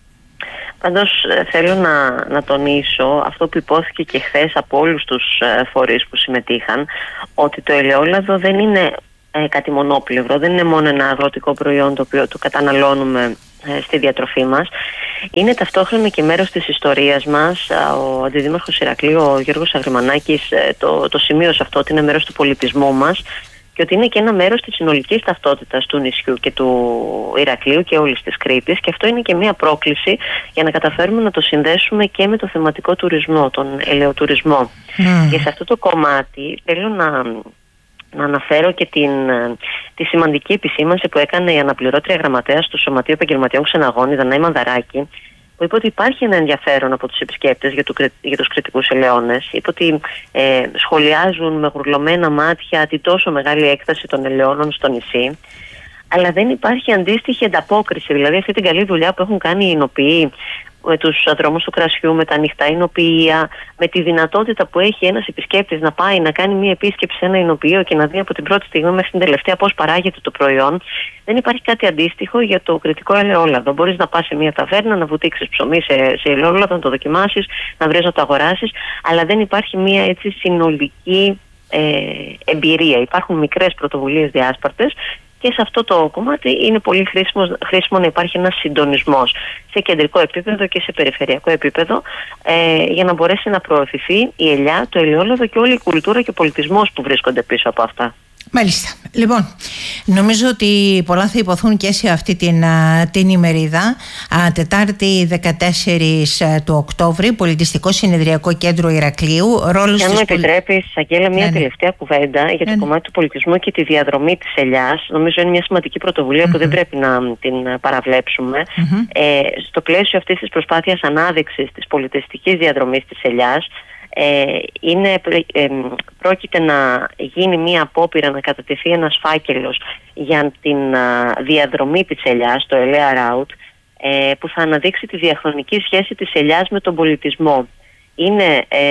Πάντως θέλω να, να τονίσω αυτό που υπόθηκε και χθες από όλους τους φορείς που συμμετείχαν, ότι το ελαιόλαδο δεν είναι ε, κάτι μονόπλευρο, δεν είναι μόνο ένα αγροτικό προϊόν το οποίο το καταναλώνουμε ε, στη διατροφή μας. Είναι ταυτόχρονα και μέρος της ιστορίας μας. Ο Αντιδήμαρχος Ηρακλείου, ο Γιώργος Αγριμανάκης, το, το σημείωσε αυτό, ότι είναι μέρος του πολιτισμού μας και ότι είναι και ένα μέρος της συνολικής ταυτότητας του νησιού και του Ηρακλείου και όλης της Κρήτης, και αυτό είναι και μια πρόκληση για να καταφέρουμε να το συνδέσουμε και με το θεματικό τουρισμό, τον ελαιοτουρισμό. Mm. Και σε αυτό το κομμάτι θέλω να... να αναφέρω και την, τη σημαντική επισήμανση που έκανε η αναπληρώτρια γραμματέας του Σωματείου Επαγγελματιών Ξεναγών, η Δανάη Μανδαράκη, που είπε ότι υπάρχει ένα ενδιαφέρον από τους επισκέπτες για, του, για τους κρητικούς ελαιώνες. Είπε ότι ε, σχολιάζουν με γουρλωμένα μάτια τη τόσο μεγάλη έκταση των ελαιώνων στο νησί, αλλά δεν υπάρχει αντίστοιχη ανταπόκριση. Δηλαδή αυτή την καλή δουλειά που έχουν κάνει οι εινοποιοί με τους δρόμους του κρασιού, με τα ανοιχτά εινοποιεία, με τη δυνατότητα που έχει ένας επισκέπτης να πάει να κάνει μια επίσκεψη σε ένα εινοποιείο και να δει από την πρώτη στιγμή μέχρι την τελευταία πώς παράγεται το προϊόν. Δεν υπάρχει κάτι αντίστοιχο για το κρητικό ελαιόλαδο. Μπορείς να πας σε μια ταβέρνα, να βουτήξεις ψωμί σε, σε ελαιόλαδο, να το δοκιμάσεις, να βρεις να το αγοράσεις, αλλά δεν υπάρχει μια έτσι συνολική ε, εμπειρία. Υπάρχουν μικρές πρωτοβουλίες διάσπαρτες. Και σε αυτό το κομμάτι είναι πολύ χρήσιμο, χρήσιμο να υπάρχει ένας συντονισμός σε κεντρικό επίπεδο και σε περιφερειακό επίπεδο, ε, για να μπορέσει να προωθηθεί η ελιά, το ελαιόλαδο και όλη η κουλτούρα και ο πολιτισμός που βρίσκονται πίσω από αυτά. Μάλιστα. Λοιπόν, νομίζω ότι πολλά θα υποθούν και σε αυτή την, την ημερίδα. Τετάρτη δεκατέσσερις του Οκτώβρη, Πολιτιστικό Συνεδριακό Κέντρο Ηρακλείου. Ρόλος και αν της μου επιτρέπεις, Αγγέλα, μια ναι, τελευταία ναι. κουβέντα για το ναι. κομμάτι του πολιτισμού και τη διαδρομή της ελιάς. Νομίζω είναι μια σημαντική πρωτοβουλία mm-hmm. που δεν πρέπει να την παραβλέψουμε. Mm-hmm. Ε, στο πλαίσιο αυτής της προσπάθειας ανάδειξης της πολιτιστικής διαδρομής της ελιάς, Ε, είναι, ε, πρόκειται να γίνει μία απόπειρα να κατατεθεί ένας φάκελος για την α, διαδρομή της ελιάς, το Ελαία Route, ε, που θα αναδείξει τη διαχρονική σχέση της ελιάς με τον πολιτισμό. Είναι ε,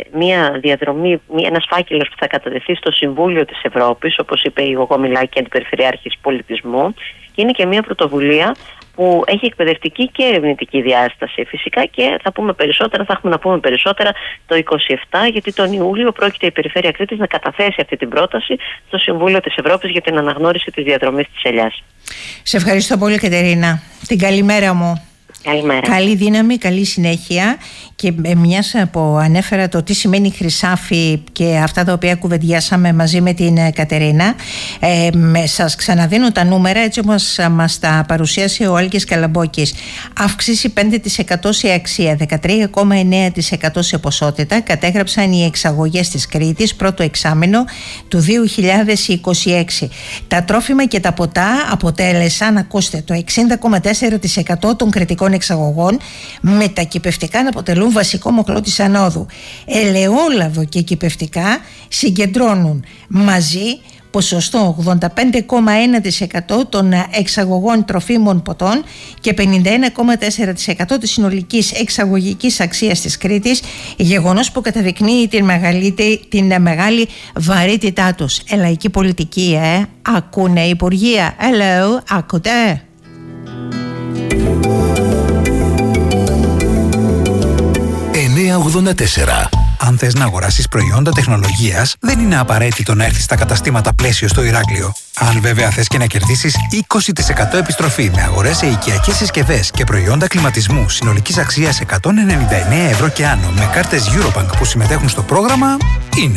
μία διαδρομή, μία, ένας φάκελος που θα κατατεθεί στο Συμβούλιο της Ευρώπης, όπως είπε η Γογό Μιλάκη, Αντιπεριφερειάρχης Πολιτισμού, και είναι και μία πρωτοβουλία που έχει εκπαιδευτική και ερευνητική διάσταση. Φυσικά και θα πούμε περισσότερα, θα έχουμε να πούμε περισσότερα το είκοσι επτά, γιατί τον Ιούλιο πρόκειται η Περιφέρεια Κρήτης να καταθέσει αυτή την πρόταση στο Συμβούλιο της Ευρώπης για την αναγνώριση της διαδρομής της ελιάς. Σε ευχαριστώ πολύ, Κατερίνα. Την καλημέρα μου. Καλημέρα. Καλή δύναμη, καλή συνέχεια. Και μιας που ανέφερα το τι σημαίνει χρυσάφι και αυτά τα οποία κουβεντιάσαμε μαζί με την Κατερίνα, ε, σας ξαναδίνω τα νούμερα έτσι όπως μας τα παρουσίασε ο Άλκης Καλαμπόκης. Αύξηση πέντε τοις εκατό σε αξία, δεκατρία κόμμα εννέα τοις εκατό σε ποσότητα κατέγραψαν οι εξαγωγές της Κρήτης πρώτο εξάμηνο του δύο χιλιάδες είκοσι έξι. Τα τρόφιμα και τα ποτά αποτέλεσαν, ακούστε, το εξήντα κόμμα τέσσερα τοις εκατό των κρητικών εξαγωγών, με τα κυπευτικά να αποτελούν βασικό μοχλό της ανόδου. Ελαιόλαδο και κυπευτικά συγκεντρώνουν μαζί ποσοστό ογδόντα πέντε κόμμα ένα τοις εκατό των εξαγωγών τροφίμων ποτών και πενήντα ένα κόμμα τέσσερα τοις εκατό της συνολικής εξαγωγικής αξίας της Κρήτης, γεγονός που καταδεικνύει την, την μεγάλη βαρύτητά τους. Ελαϊκή πολιτική, ε! Ακούνε υπουργεία. Hello, ακούτε? εννιακόσια ογδόντα τέσσερα. Αν θες να αγοράσεις προϊόντα τεχνολογίας, δεν είναι απαραίτητο να έρθεις στα καταστήματα Πλαίσιο στο Ηράκλειο. Αν βέβαια θες και να κερδίσεις είκοσι τοις εκατό επιστροφή με αγορές σε οικιακές συσκευές και προϊόντα κλιματισμού συνολικής αξίας εκατόν ενενήντα εννέα ευρώ και άνω με κάρτες Eurobank που συμμετέχουν στο πρόγραμμα, είναι.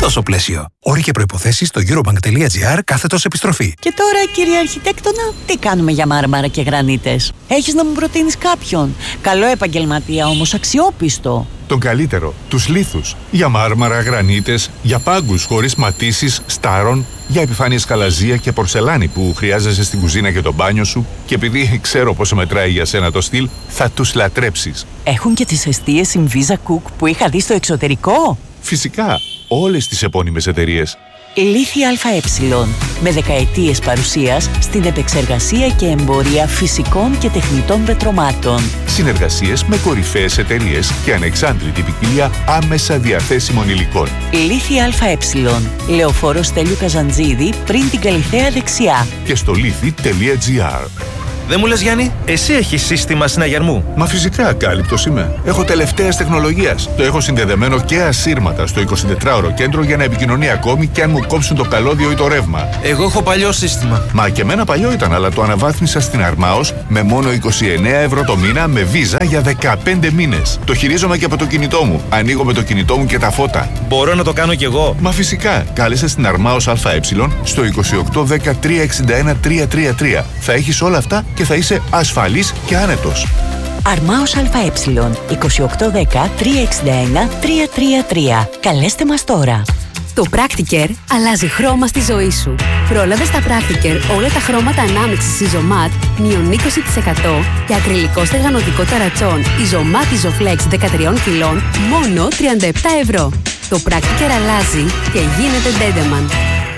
τόσο πλαίσιο. Όροι και προϋποθέσεις στο eurobank.gr κάθετος επιστροφή. Και τώρα, κύριε Αρχιτέκτονα, τι κάνουμε για μάρμαρα και γρανίτες? Έχεις να μου προτείνεις κάποιον? Καλό επαγγελματία όμως, αξιόπιστο. Τον καλύτερο, τους λίθους. Για μάρμαρα, γρανίτες, για πάγκους χωρίς ματίσεις, στάρων, για επιφάνειες καλαζία και πορσελάνη που χρειάζεσαι στην κουζίνα και το μπάνιο σου. Και επειδή ξέρω πόσο μετράει για σένα το στυλ, θα τους λατρέψεις. Έχουν και τις εστίες Inviza Cook που είχα δει στο εξωτερικό. Φυσικά, όλες τις επώνυμες εταιρείες. Λίθη ΑΕ, με δεκαετίες παρουσίας στην επεξεργασία και εμπορία φυσικών και τεχνητών πετρωμάτων. Συνεργασίες με κορυφαίες εταιρείες και ανεξάντλητη ποικιλία άμεσα διαθέσιμων υλικών. Λίθη ΑΕ, Λεωφόρο Στέλιου Καζαντζίδη, πριν την Καλιθέα δεξιά. Και στο λίθη τελεία τζι άρ. Δεν μου λες, Γιάννη, εσύ έχεις σύστημα συναγερμού? Μα φυσικά, κάλυπτος είμαι. Έχω τελευταίας τεχνολογίας. Το έχω συνδεδεμένο και ασύρματα στο εικοσιτετράωρο κέντρο για να επικοινωνεί ακόμη και αν μου κόψουν το καλώδιο ή το ρεύμα. Εγώ έχω παλιό σύστημα. Μα και εμένα παλιό ήταν, αλλά το αναβάθμισα στην Αρμάος με μόνο είκοσι εννέα ευρώ το μήνα με Visa για δεκαπέντε μήνες. Το χειρίζομαι και από το κινητό μου. Ανοίγω με το κινητό μου και τα φώτα. Μπορώ να το κάνω κι εγώ? Μα φυσικά. Κάλεσε στην Αρμάος ΑΕ στο είκοσι οκτώ δέκα τριακόσια εξήντα ένα τριακόσια τριάντα τρία. Θα έχεις όλα αυτά και θα είσαι ασφαλής και άνετος. Αρμάος ΑΕ, είκοσι οκτώ δέκα τριακόσια εξήντα ένα τριακόσια τριάντα τρία. Καλέστε μας τώρα. Το Practicare αλλάζει χρώμα στη ζωή σου. Πρόλαβε στα Practicare όλα τα χρώματα ανάμειξης Isomat μείον είκοσι τοις εκατό και ακριλικό στεγανοτικό ταρατσόν Isomat Isoflex δεκατρία κιλών μόνο τριάντα επτά ευρώ. Το Practicare αλλάζει και γίνεται Dendeman.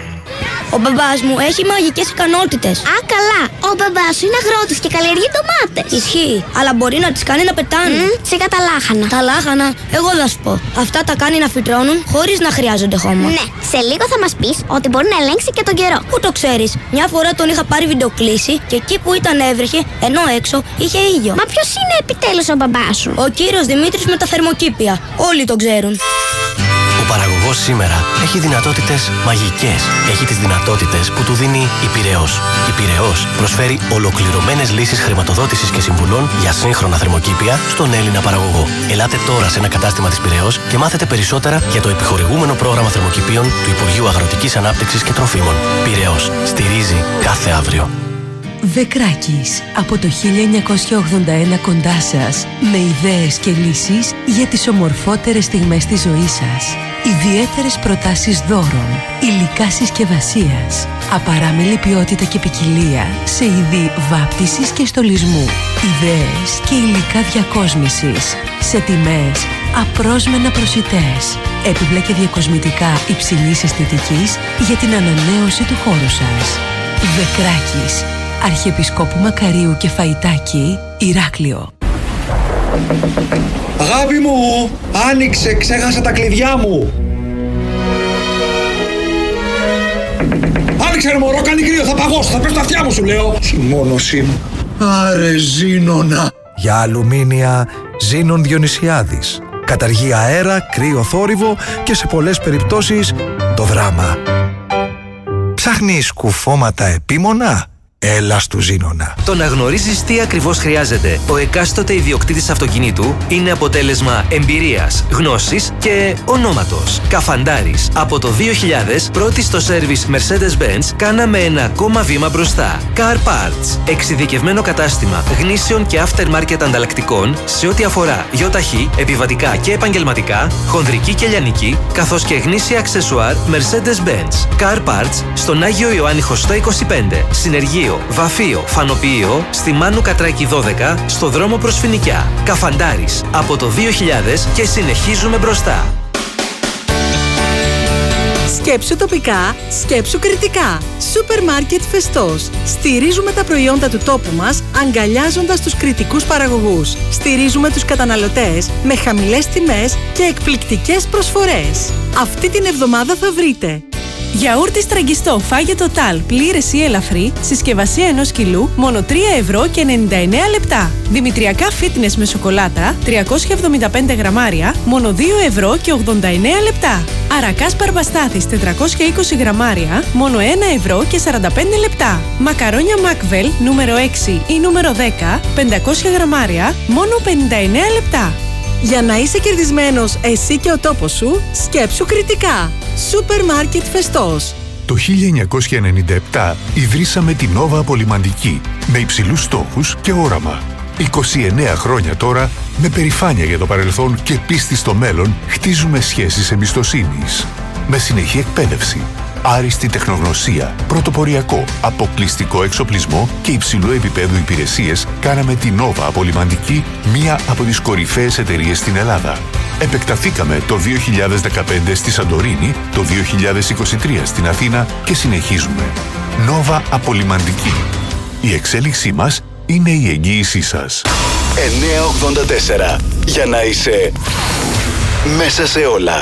Ο μπαμπάς μου έχει μαγικές ικανότητες. Α, καλά. Ο μπαμπάς σου είναι αγρότης και καλλιεργεί ντομάτες. Ισχύει, αλλά μπορεί να τις κάνει να πετάνε. Mm, σιγά τα λάχανα. Τα λάχανα, εγώ θα σου πω. Αυτά τα κάνει να φυτρώνουν χωρίς να χρειάζονται χώμα. Ναι, σε λίγο θα μας πεις ότι μπορεί να ελέγξει και τον καιρό. Πού το ξέρεις? Μια φορά τον είχα πάρει βιντεοκλήση και εκεί που ήταν έβρεχε, ενώ έξω είχε ήλιο. Μα ποιος είναι επιτέλους ο μπαμπάς σου? Ο κύριος Δημήτρης με τα θερμοκήπια. Όλοι τον ξέρουν. Ο παραγωγός σήμερα έχει δυνατότητες μαγικές. Έχει τις δυνατότητες που του δίνει η Πειραιώς. Η Πειραιώς προσφέρει ολοκληρωμένες λύσεις χρηματοδότησης και συμβουλών για σύγχρονα θερμοκήπια στον Έλληνα παραγωγό. Ελάτε τώρα σε ένα κατάστημα της Πειραιώς και μάθετε περισσότερα για το επιχορηγούμενο πρόγραμμα θερμοκηπίων του Υπουργείου Αγροτικής Ανάπτυξης και Τροφίμων. Πειραιώς. Στηρίζει κάθε αύριο. Βεκράκης, από το χίλια εννιακόσια ογδόντα ένα κοντά σας, με ιδέες και λύσεις για τις ομορφότερες στιγμές της ζωής σας. Ιδιαίτερες προτάσεις δώρων, υλικά συσκευασίας, απαράμιλη ποιότητα και ποικιλία σε είδη βάπτισης και στολισμού, ιδέες και υλικά διακόσμησης, σε τιμές απρόσμενα προσιτές, έπιπλα και διακοσμητικά υψηλής αισθητικής για την ανανέωση του χώρου σας. Βεκράκης, Αρχιεπισκόπου Μακαρίου και Φαϊτάκη, Ηράκλειο. Αγάπη μου, άνοιξε, ξέχασα τα κλειδιά μου. Άνοιξε ρε μωρό, κάνει κρύο, θα παγώσω, θα πέσω τα αυτιά μου σου λέω. Συμμόνωσή μου. Άρε Ζήνονα. Για αλουμίνια, Ζήνων Διονυσιάδης. Καταργεί αέρα, κρύο θόρυβο και σε πολλές περιπτώσεις το δράμα. Ψάχνεις κουφώματα επίμονα? Έλα στου Ζήνονα. Το να γνωρίζεις τι ακριβώς χρειάζεται ο εκάστοτε ιδιοκτήτης αυτοκινήτου είναι αποτέλεσμα εμπειρίας, γνώσης και ονόματος. Καφαντάρης. Από το δύο χιλιάδες, πρώτη στο σέρβις Mercedes-Benz, κάναμε ένα ακόμα βήμα μπροστά. Car Parts. Εξειδικευμένο κατάστημα γνήσεων και aftermarket ανταλλακτικών σε ό,τι αφορά γιοταχή, επιβατικά και επαγγελματικά, χονδρική και λιανική, καθώς και γνήσια αξεσουάρ Mercedes-Benz. Car Parts στον Άγιο Ιωάννη Χωστό είκοσι πέντε. Συνεργείο, βαφείο, φανοποιείο, στη Μάνου Κατράκη δώδεκα, στο δρόμο προς Φοινικιά. Καφαντάρης. Από το δύο χιλιάδες και συνεχίζουμε μπροστά. Σκέψου τοπικά, σκέψου κριτικά. Σούπερ Μάρκετ Φεστός. Στηρίζουμε τα προϊόντα του τόπου μας, αγκαλιάζοντας τους κριτικούς παραγωγούς. Στηρίζουμε τους καταναλωτές με χαμηλές τιμές και εκπληκτικές προσφορές. Αυτή την εβδομάδα θα βρείτε γιαούρτι στραγγιστό φάγε τοτάλ πλήρες ή ελαφρύ, συσκευασία ενός κιλού, μόνο τρία ευρώ και ενενήντα εννέα λεπτά. Δημητριακά fitness με σοκολάτα, τριακόσια εβδομήντα πέντε γραμμάρια, μόνο δύο ευρώ και ογδόντα εννέα λεπτά. Αρακάς παρμπαστάθης τετρακόσια είκοσι γραμμάρια, μόνο ένα ευρώ και σαράντα πέντε λεπτά. Μακαρόνια Μακβέλ νούμερο έξι ή νούμερο δέκα, πεντακόσια γραμμάρια, μόνο πενήντα εννέα λεπτά. Για να είσαι κερδισμένος εσύ και ο τόπος σου, σκέψου κριτικά. Σούπερ Μάρκετ Φεστός. Το χίλια εννιακόσια ενενήντα επτά ιδρύσαμε την Nova Απολυμαντική με υψηλούς στόχους και όραμα. είκοσι εννέα χρόνια τώρα, με περηφάνεια για το παρελθόν και πίστη στο μέλλον, χτίζουμε σχέσεις εμπιστοσύνης. Με συνεχή εκπαίδευση, άριστη τεχνογνωσία, πρωτοποριακό, αποκλειστικό εξοπλισμό και υψηλού επίπεδου υπηρεσίες, κάναμε την Nova Απολυμαντική μία από τις κορυφαίες εταιρείες στην Ελλάδα. Επεκταθήκαμε το δύο χιλιάδες δεκαπέντε στη Σαντορίνη, το δύο χιλιάδες είκοσι τρία στην Αθήνα και συνεχίζουμε. Nova Απολυμαντική. Η εξέλιξή μας είναι η εγγύησή σας. εννιακόσια ογδόντα τέσσερα. Για να είσαι μέσα σε όλα.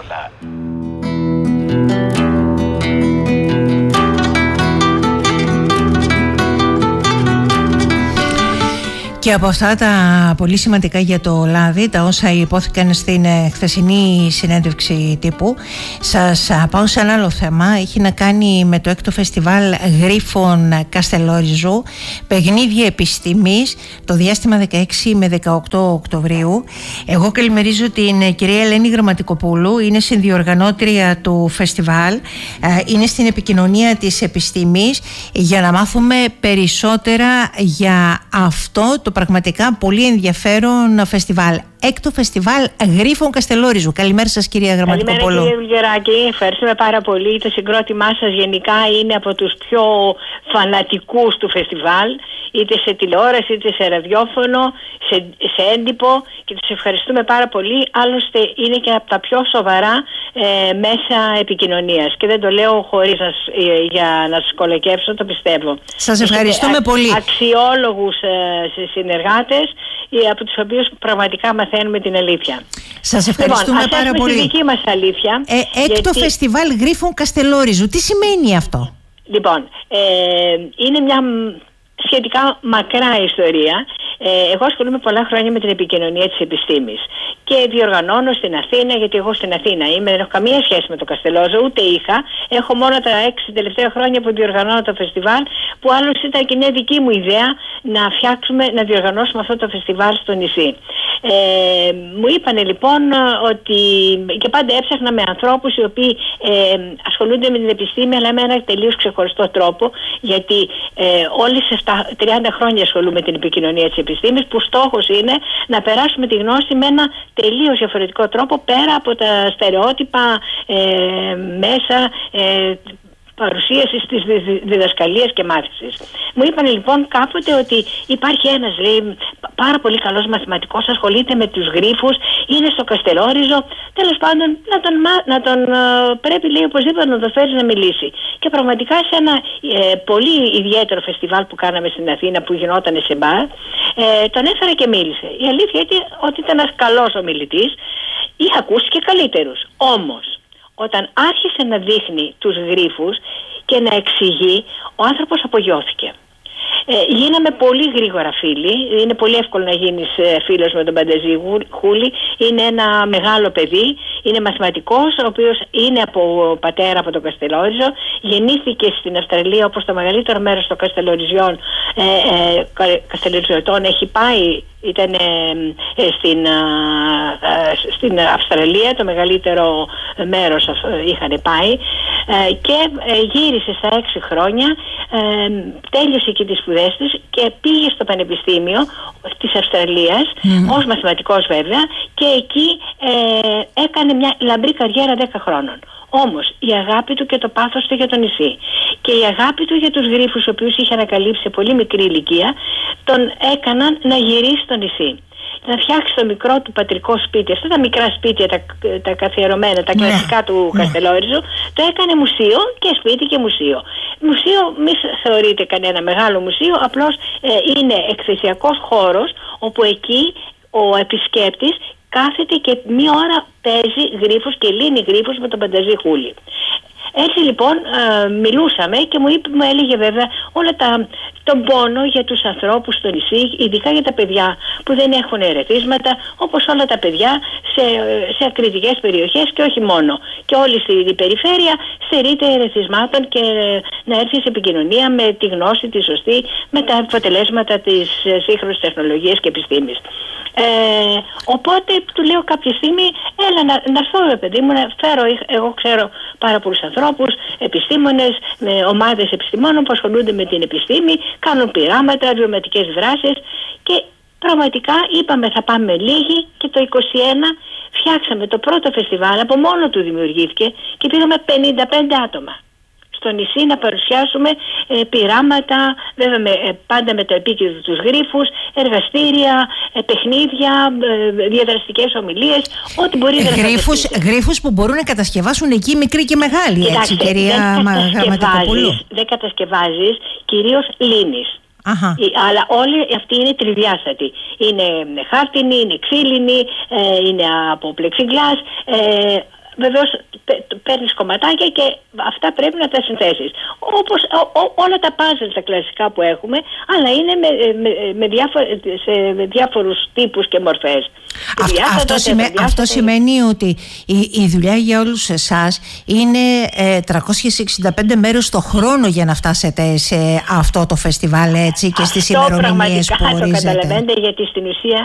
Και από αυτά τα πολύ σημαντικά για το λάδι, τα όσα υπόθηκαν στην χθεσινή συνέντευξη τύπου, σας πάω σε ένα άλλο θέμα. Έχει να κάνει με το έκτο φεστιβάλ γρίφων Καστελόριζου, παιχνίδια επιστήμης, το διάστημα δεκαέξι με δεκαοκτώ Οκτωβρίου. Εγώ καλημερίζω την κυρία Ελένη Γραμματικοπούλου, είναι συνδιοργανώτρια του φεστιβάλ, είναι στην επικοινωνία της επιστήμης, για να μάθουμε περισσότερα για αυτό το πραγματικά πολύ ενδιαφέρον φεστιβάλ. Έκτο φεστιβάλ γρίφων Καστελόριζου. Καλημέρα σας, κυρία Γραμματικοπούλου. Καλημέρα, κύριε Βουλγεράκη. Ευχαριστούμε πάρα πολύ. Το συγκρότημά σας γενικά είναι από τους πιο φανατικούς του φεστιβάλ, είτε σε τηλεόραση, είτε σε ραδιόφωνο, σε, σε έντυπο, και τους ευχαριστούμε πάρα πολύ. Άλλωστε είναι και από τα πιο σοβαρά ε, μέσα επικοινωνίας, και δεν το λέω χωρίς να, ε, για να σας κολακεύσω, το πιστεύω. Σας ευχαριστούμε Έχετε πολύ. Αξιόλογους ε, συνεργάτες, ε, από τους οποίους πραγματικά μαθαίνουμε την αλήθεια. Σας ευχαριστούμε λοιπόν, πάρα πολύ. Στη δική μας αλήθεια. Ε, έκτο γιατί... φεστιβάλ γρίφων Καστελόριζου. Τι σημαίνει αυτό? Λοιπόν, ε, είναι μια σχετικά μακρά ιστορία. Ε, εγώ ασχολούμαι πολλά χρόνια με την επικοινωνία της επιστήμης και διοργανώνω στην Αθήνα, γιατί εγώ στην Αθήνα είμαι, δεν έχω καμία σχέση με το Καστελόριζο, ούτε είχα. Έχω μόνο τα έξι τελευταία χρόνια που διοργανώνω το φεστιβάλ, που άλλωστε ήταν και μια δική μου ιδέα να φτιάξουμε, να διοργανώσουμε αυτό το φεστιβάλ στο νησί. Ε, μου είπανε λοιπόν ότι, και πάντα έψαχνα με ανθρώπους οι οποίοι ε, ασχολούνται με την επιστήμη, αλλά με ένα τελείως ξεχωριστό τρόπο, γιατί ε, όλες αυτά τριάντα χρόνια ασχολούμαι με την επικοινωνία της επιστήμης, που στόχος είναι να περάσουμε τη γνώση με ένα τελείως διαφορετικό τρόπο, πέρα από τα στερεότυπα ε, μέσα ε, παρουσίασης της διδασκαλίας και μάθησης. Μου είπαν λοιπόν κάποτε ότι υπάρχει ένας, λέει, πάρα πολύ καλός μαθηματικός, ασχολείται με τους γρίφους, είναι στο Καστελόριζο, τέλος πάντων να τον, να τον πρέπει, λέει, οπωσδήποτε να τον φέρει να μιλήσει. Και πραγματικά σε ένα ε, πολύ ιδιαίτερο φεστιβάλ που κάναμε στην Αθήνα, που γινόταν σε μπαρ, ε, τον έφερα και μίλησε. Η αλήθεια είναι ότι ήταν ένας καλός ομιλητής, είχα ακούσει και καλύτερους. Όμως όταν άρχισε να δείχνει τους γρίφους και να εξηγεί, ο άνθρωπος απογειώθηκε. Ε, γίναμε πολύ γρήγορα φίλοι. Είναι πολύ εύκολο να γίνεις φίλος με τον Πανταζή Χούλη. Είναι ένα μεγάλο παιδί. Είναι μαθηματικός, ο οποίος είναι από πατέρα από το Καστελόριζο. Γεννήθηκε στην Αυστραλία, όπως το μεγαλύτερο μέρος των Καστελοριζιών, ε, ε, Καστελοριζιωτών έχει πάει. Ήταν ε, στην, ε, στην Αυστραλία, το μεγαλύτερο μέρος είχαν πάει, ε, και ε, γύρισε στα έξι χρόνια, ε, τέλειωσε και τις σπουδές της και πήγε στο Πανεπιστήμιο της Αυστραλίας, mm. ως μαθηματικός βέβαια, και εκεί ε, έκανε μια λαμπρή καριέρα δέκα χρόνων. Όμως η αγάπη του και το πάθος του για το νησί και η αγάπη του για τους γρίφους, οι οποίους είχε ανακαλύψει σε πολύ μικρή ηλικία, τον έκαναν να γυρίσει στο νησί, να φτιάξει το μικρό του πατρικό σπίτι. Αυτά τα μικρά σπίτια, τα, τα καθιερωμένα, τα κλασικά ναι. του ναι. Καστελόριζου, το έκανε μουσείο, και σπίτι και μουσείο. Μουσείο, μη θεωρείται κανένα μεγάλο μουσείο, απλώς ε, είναι εκθεσιακός χώρος, όπου εκεί ο επισκέπτης κάθεται και μία ώρα παίζει γρίφους και λύνει γρίφους με τον Πανταζή Χούλη. Έτσι λοιπόν ε, μιλούσαμε και μου, είπε, μου έλεγε βέβαια όλα τα, τον πόνο για τους ανθρώπους στο νησί, ειδικά για τα παιδιά που δεν έχουν ερεθίσματα, όπως όλα τα παιδιά σε, σε ακριτικές περιοχές, και όχι μόνο. Και όλη στην περιφέρεια, στερείται ερεθισμάτων και να έρθει σε επικοινωνία με τη γνώση, τη σωστή, με τα αποτελέσματα της σύγχρονης τεχνολογίας και επιστήμης. Ε, οπότε του λέω κάποια στιγμή, έλα να, να έρθω, παιδί μου, να φέρω, εγώ ξέρω πάρα πολλούς ανθρώπους, επιστήμονες, με ομάδες επιστημόνων που ασχολούνται με την επιστήμη, κάνουν πειράματα, βιωματικές δράσεις, και πραγματικά είπαμε θα πάμε λίγοι, και το είκοσι ένα φτιάξαμε το πρώτο φεστιβάλ, από μόνο του δημιουργήθηκε, και πήγαμε πενήντα πέντε άτομα στο νησί να παρουσιάσουμε ε, πειράματα, βέβαια με, ε, πάντα με το επίκεντρο τους γρίφους, εργαστήρια, ε, παιχνίδια, ε, διαδραστικές ομιλίες, ό,τι μπορεί να γρίφους, γρίφους που μπορούν να κατασκευάσουν εκεί μικροί και μεγάλοι. Κοιτάξτε, έτσι, κυρία Γραμματικοπούλου. Δεν κατασκευάζεις, κυρίως λύνεις. Αχα. Αλλά όλοι αυτοί είναι τριδιάστατοι. Είναι χάρτινοι, είναι ξύλινοι, ε, είναι από πλεξιγκλάς. Ε, Βεβαίως παίρνεις κομματάκια και αυτά πρέπει να τα συνθέσεις. Όπως ό, ό, όλα τα puzzle τα κλασικά που έχουμε, αλλά είναι με, με, με, διάφορ, σε, με διάφορους τύπους και μορφές. Αυτό, αυτό, σημαίνει, αυτό σημαίνει ότι η, η δουλειά για όλους εσάς είναι ε, τριακόσιες εξήντα πέντε μέρες το χρόνο για να φτάσετε σε αυτό το φεστιβάλ, έτσι, και στις ημερομηνίες που ορίζετε. Αυτό πραγματικά το καταλαβαίνετε, γιατί στην ουσία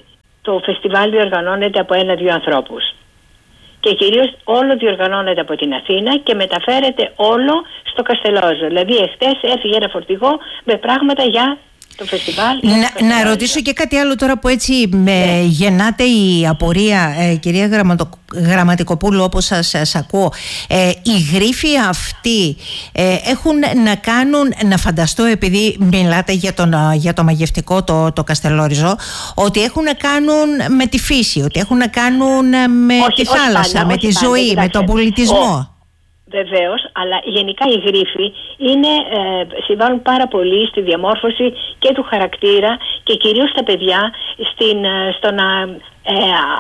το φεστιβάλ διοργανώνεται από ένα-δύο ανθρώπους. Και κυρίως όλο διοργανώνεται από την Αθήνα και μεταφέρεται όλο στο Καστελόριζο. Δηλαδή εχθές έφυγε ένα φορτηγό με πράγματα για το φεστιβάλ. Να, να ρωτήσω και κάτι άλλο τώρα που έτσι με ναι. γεννάται η απορία, ε, κυρία Γραμματο, Γραμματικοπούλου, όπως σας, σας ακούω. Ε, οι γρίφοι αυτοί ε, έχουν να κάνουν, να φανταστώ, επειδή μιλάτε για, τον, για το μαγευτικό το, το Καστελόριζο, ότι έχουν να κάνουν με τη φύση, ότι έχουν να κάνουν με όχι, τη θάλασσα, πάντα, με τη πάντα, ζωή, με τον πολιτισμό. Ο... Βεβαίως, αλλά γενικά οι γρίφοι είναι, ε, συμβάλλουν πάρα πολύ στη διαμόρφωση και του χαρακτήρα, και κυρίως στα παιδιά στην, στο να ε,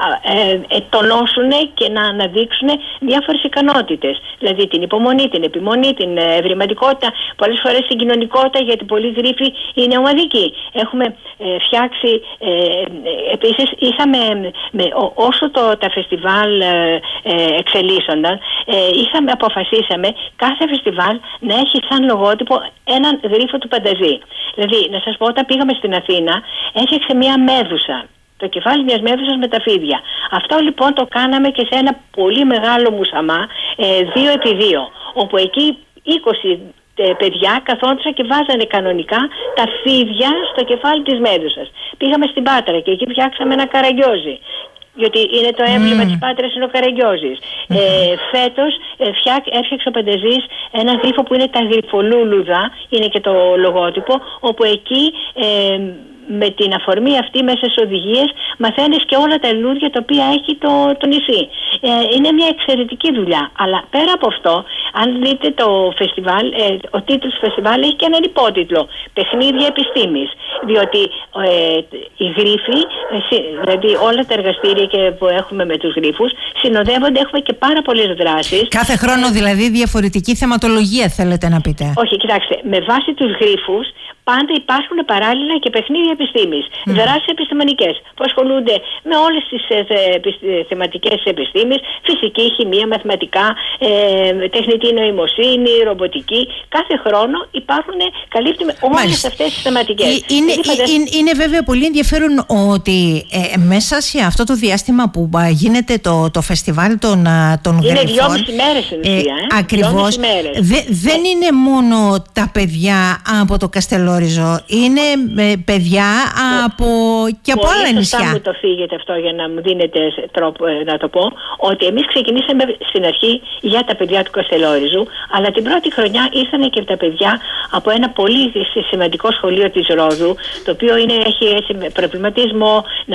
ε, ε, τονώσουν και να αναδείξουν διάφορες ικανότητες. Δηλαδή την υπομονή, την επιμονή, την ευρηματικότητα, πολλές φορές την κοινωνικότητα, γιατί πολλοί γρίφοι είναι ομαδικοί. Έχουμε ε, φτιάξει, ε, επίσης είχαμε, με, ό, όσο το, τα φεστιβάλ ε, ε, εξελίσσονταν, ε, είχαμε, αποφασίσαμε κάθε φεστιβάλ να έχει σαν λογότυπο έναν γρίφο του Πανταζή. Δηλαδή, να σας πω, όταν πήγαμε στην Αθήνα, έφτιαξε μία μέδουσα, το κεφάλι μιας μέδουσας με τα φίδια. Αυτό λοιπόν το κάναμε και σε ένα πολύ μεγάλο μουσαμά, ε, δύο επί δύο, όπου εκεί είκοσι ε, παιδιά καθόντουσαν και βάζανε κανονικά τα φίδια στο κεφάλι της μέδουσας. Πήγαμε στην Πάτρα και εκεί φτιάξαμε ένα καραγκιόζι, γιατί είναι το έμβλημα mm. της Πάτρας, είναι ο καραγκιόζης. Mm. Ε, φέτος ε, φτιάξ, έφτιαξε ο Πανταζής ένα γρίφο που είναι τα γριφολούλουδα, είναι και το λογότυπο, όπου εκεί ε, με την αφορμή αυτή, μέσα στις οδηγίες, μαθαίνεις και όλα τα λουλούδια τα οποία έχει το, το νησί. Ε, είναι μια εξαιρετική δουλειά. Αλλά πέρα από αυτό, αν δείτε το φεστιβάλ, ε, ο τίτλος του φεστιβάλ έχει και έναν υπότιτλο, Παιχνίδια Επιστήμης. Διότι ε, οι γρίφοι, ε, δηλαδή όλα τα εργαστήρια και που έχουμε με τους γρίφους, συνοδεύονται, έχουμε και πάρα πολλές δράσεις. Κάθε χρόνο δηλαδή διαφορετική θεματολογία, θέλετε να πείτε? Όχι, κοιτάξτε, με βάση τους γρίφους πάντα υπάρχουν παράλληλα και παιχνίδια επιστήμης, mm. δράσεις επιστημονικές που ασχολούνται με όλες τις ε, θε, θεματικές επιστήμες, φυσική, χημεία, μαθηματικά, ε, τεχνητή νοημοσύνη, ρομποτική. Κάθε χρόνο υπάρχουν, καλύπτουμε όλες αυτές τις θεματικές. Είναι, φαντασ... είναι, είναι βέβαια πολύ ενδιαφέρον ότι ε, μέσα σε αυτό το διάστημα που α, γίνεται το, το φεστιβάλ των, των είναι γρυφών, δυόμιση μέρες στην ουσία. Ε, ε, ακριβώς. Δε, δεν ε. είναι μόνο τα παιδιά από το Καστελόριζο, είναι ε, παιδιά από, και από άλλα νησιά. Πολύ σωστά μου το φύγετε αυτό για να μου δίνετε τρόπο ε, να το πω, ότι εμείς ξεκινήσαμε στην αρχή για τα παιδιά του Καστελόριζου, αλλά την πρώτη χρονιά ήρθαν και τα παιδιά από ένα πολύ σημαντικό σχολείο της Ρόδου, το οποίο είναι, έχει έτσι, προβληματισμό να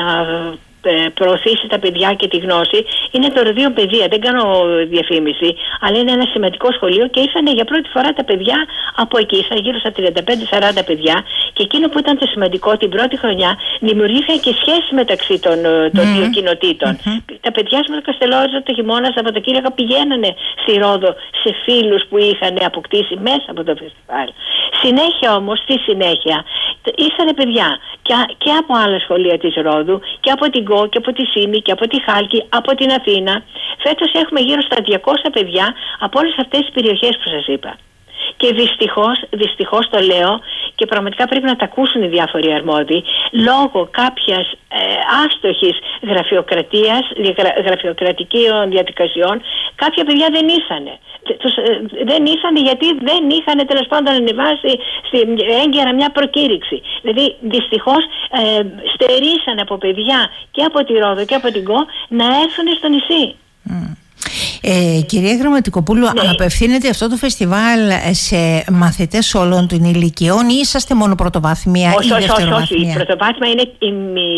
προωθήσει τα παιδιά και τη γνώση. Είναι το Ροδείο Παιδεία, δεν κάνω διαφήμιση, αλλά είναι ένα σημαντικό σχολείο και ήρθαν για πρώτη φορά τα παιδιά από εκεί, ήρθαν γύρω στα τριάντα πέντε σαράντα παιδιά, και εκείνο που ήταν το σημαντικό, την πρώτη χρονιά δημιουργήθηκαν και σχέσεις μεταξύ των, των mm-hmm. δύο κοινοτήτων. Mm-hmm. Τα παιδιά με το Καστελόριζο το χειμώνα, Σαββατοκύριακα, πηγαίνανε στη Ρόδο σε φίλους που είχαν αποκτήσει μέσα από το φεστιβάλ. Συνέχεια όμως, στη συνέχεια, ήρθαν παιδιά και, και από άλλα σχολεία της Ρόδου και από την Λυκειό και από τη Σύμη και από τη Χάλκη, από την Αθήνα. Φέτος έχουμε γύρω στα διακόσια παιδιά από όλες αυτές τις περιοχές που σας είπα. Και δυστυχώς, δυστυχώς το λέω και πραγματικά πρέπει να τα ακούσουν οι διάφοροι αρμόδιοι, λόγω κάποιας ε, άστοχης γραφειοκρατίας, γρα, γραφειοκρατικών διαδικασιών, κάποια παιδιά δεν ήσανε. Τους, ε, δεν ήσανε γιατί δεν είχαν τέλος πάντων ανεβάσει στην έγκαιρα μια προκήρυξη. Δηλαδή δυστυχώς ε, στερήσαν από παιδιά και από τη Ρόδο και από την Κο να έρθουν στο νησί. Mm. Ε, κυρία Γραμματικοπούλου, ναι. απευθύνεται αυτό το φεστιβάλ σε μαθητές όλων των ηλικιών ή είσαστε μόνο πρωτοβάθμια όχι, ή όχι, δευτεροβάθμια? Όχι, όχι, πρωτοβάθμια είναι η,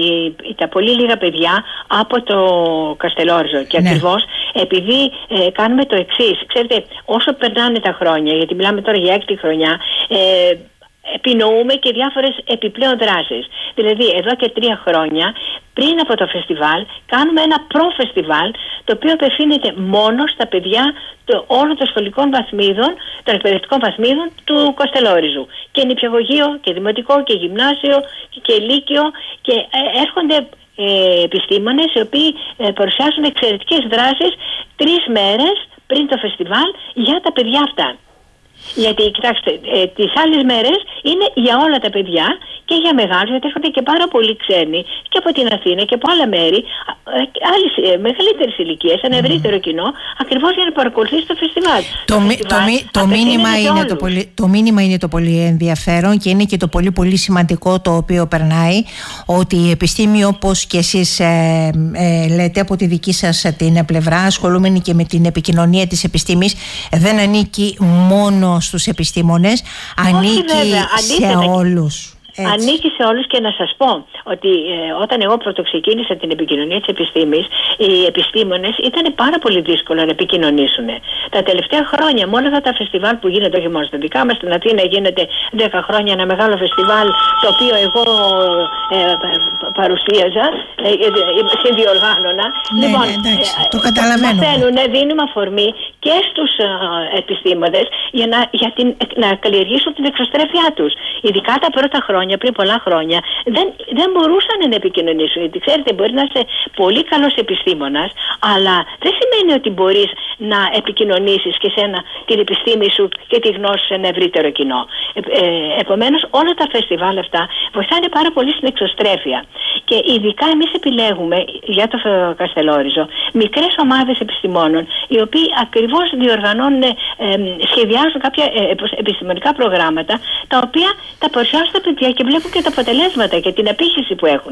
η, τα πολύ λίγα παιδιά από το Καστελόριζο και ναι. ακριβώς επειδή ε, κάνουμε το εξής. Ξέρετε, όσο περνάνε τα χρόνια, γιατί μιλάμε τώρα για έκτη χρονιά, ε, επινοούμε και διάφορες επιπλέον δράσεις. Δηλαδή εδώ και τρία χρόνια πριν από το φεστιβάλ κάνουμε ένα προ-φεστιβάλ το οποίο απευθύνεται μόνο στα παιδιά το, όλων των σχολικών βαθμίδων, των εκπαιδευτικών βαθμίδων του Καστελόριζου. Και νηπιαγωγείο και δημοτικό και γυμνάσιο και λύκειο και ε, έρχονται ε, επιστήμονες οι οποίοι ε, παρουσιάζουν εξαιρετικές δράσεις τρεις μέρες πριν το φεστιβάλ για τα παιδιά αυτά. Γιατί, κοιτάξτε, ε, τις άλλες μέρες είναι για όλα τα παιδιά και για μεγάλους, γιατί έρχονται και πάρα πολλοί ξένοι και από την Αθήνα και από άλλα μέρη, ε, άλλες ε, μεγαλύτερες ηλικίες, ένα ευρύτερο mm. κοινό, ακριβώς για να παρακολουθήσει το φεστιβάλ. Το, το, φεστιβάλ, το, το, μήνυμα είναι το, πολύ, το μήνυμα είναι το πολύ ενδιαφέρον και είναι και το πολύ πολύ σημαντικό το οποίο περνάει, ότι η επιστήμη, όπως και εσείς ε, ε, λέτε από τη δική σας την πλευρά, ασχολούμενη και με την επικοινωνία της επιστήμης, δεν ανήκει μόνο στους επιστήμονες, ανήκει βέβαια, σε όλους. Έτσι. Ανήκει σε όλους και να σας πω ότι ε, όταν εγώ πρωτοξεκίνησα την επικοινωνία της επιστήμης, οι επιστήμονες ήταν πάρα πολύ δύσκολο να επικοινωνήσουν. Τα τελευταία χρόνια, με όλα αυτά τα φεστιβάλ που γίνεται, όχι μόνο στα δικά μας, στην Αθήνα γίνεται δέκα χρόνια ένα μεγάλο φεστιβάλ το οποίο εγώ ε, παρουσίαζα, ε, ε, συνδιοργάνωνα. Ναι, λοιπόν, ναι, εντάξει, ε, το καταλαβαίνω. Μαθαίνουν, δίνουμε αφορμή και στους ε, επιστήμονες για, να, για την, να καλλιεργήσουν την εξωστρέφειά τους. Ειδικά τα πρώτα χρόνια, πριν πολλά χρόνια, δεν, δεν μπορούσαν να επικοινωνήσουν. Γιατί ξέρετε, μπορεί να είσαι πολύ καλός επιστήμονας, αλλά δεν σημαίνει ότι μπορείς να επικοινωνήσεις και σένα την επιστήμη σου και τη γνώση σε ένα ευρύτερο κοινό. Ε, ε, επομένως, όλα τα φεστιβάλ αυτά βοηθάνε πάρα πολύ στην εξωστρέφεια. Και ειδικά εμείς επιλέγουμε για το Καστελόριζο μικρές ομάδες επιστημόνων, οι οποίοι ακριβώς διοργανώνουν, ε, σχεδιάζουν κάποια ε, επιστημονικά προγράμματα, τα οποία τα παρουσιάζουν στα παιδιά και βλέπουν και τα αποτελέσματα και την απήχηση που έχουν.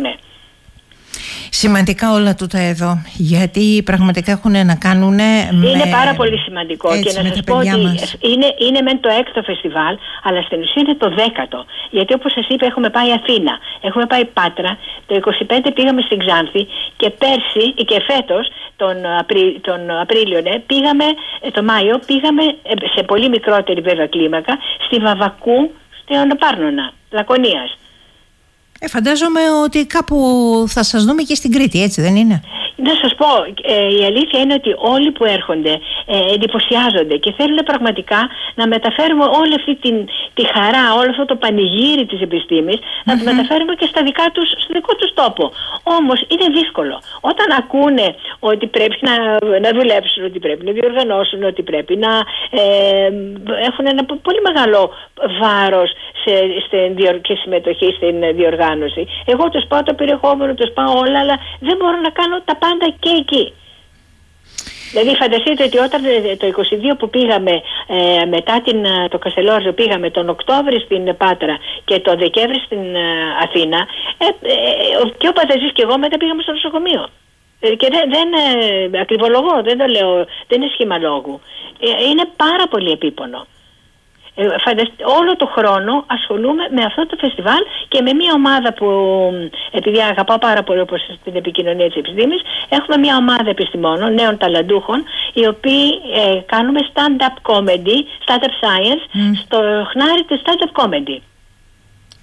Σημαντικά όλα τούτα εδώ, γιατί πραγματικά έχουν να κάνουν με... Είναι πάρα πολύ σημαντικό. Έτσι, και να σας πω ότι είναι, είναι μεν το έκτο φεστιβάλ, αλλά στην ουσία είναι το δέκατο. Γιατί όπως σας είπα, έχουμε πάει Αθήνα, έχουμε πάει Πάτρα, το είκοσι πέντε πήγαμε στην Ξάνθη και πέρσι και φέτος τον, Απρί, τον Απρίλιο, ναι, πήγαμε, το Μάιο πήγαμε σε πολύ μικρότερη βέβαια κλίμακα στη Βαβακού, στην Πάρνονα, Λακωνίας. Ε, φαντάζομαι ότι κάπου θα σας δούμε και στην Κρήτη, έτσι δεν είναι? Να σας πω, ε, η αλήθεια είναι ότι όλοι που έρχονται ε, εντυπωσιάζονται και θέλουν πραγματικά να μεταφέρουμε όλη αυτή την, τη χαρά, όλο αυτό το πανηγύρι της επιστήμης, mm-hmm. να το μεταφέρουμε και στα δικά τους, στο δικό τους τόπο. Όμως είναι δύσκολο. Όταν ακούνε ότι πρέπει να, να δουλέψουν, ότι πρέπει να διοργανώσουν, ότι πρέπει να ε, έχουν ένα πολύ μεγάλο βάρος σε, σε, και συμμετοχή στην διοργάνωση. Εγώ τους πάω το περιεχόμενο, τους πάω όλα, αλλά δεν μπορώ να κάνω τα πάντα και εκεί. Δηλαδή φανταστείτε ότι όταν το είκοσι δύο που πήγαμε ε, μετά την, το Καστελόριζο, πήγαμε τον Οκτώβρη στην Πάτρα και τον Δεκέμβρη στην ε, Αθήνα, ε, ε, και ο Πανταζής και εγώ μετά πήγαμε στο νοσοκομείο. Ε, και δεν, δεν ε, ακριβολογώ, δεν το λέω, δεν είναι σχήμα λόγου. Ε, είναι πάρα πολύ επίπονο. Ε, φανταστε, όλο το χρόνο ασχολούμαι με αυτό το φεστιβάλ και με μια ομάδα που, επειδή αγαπάω πάρα πολύ όπως την επικοινωνία της επιστήμης, έχουμε μια ομάδα επιστημόνων, νέων ταλαντούχων, οι οποίοι ε, κάνουμε stand-up comedy, stand-up science, mm. στο χνάρι της stand-up comedy.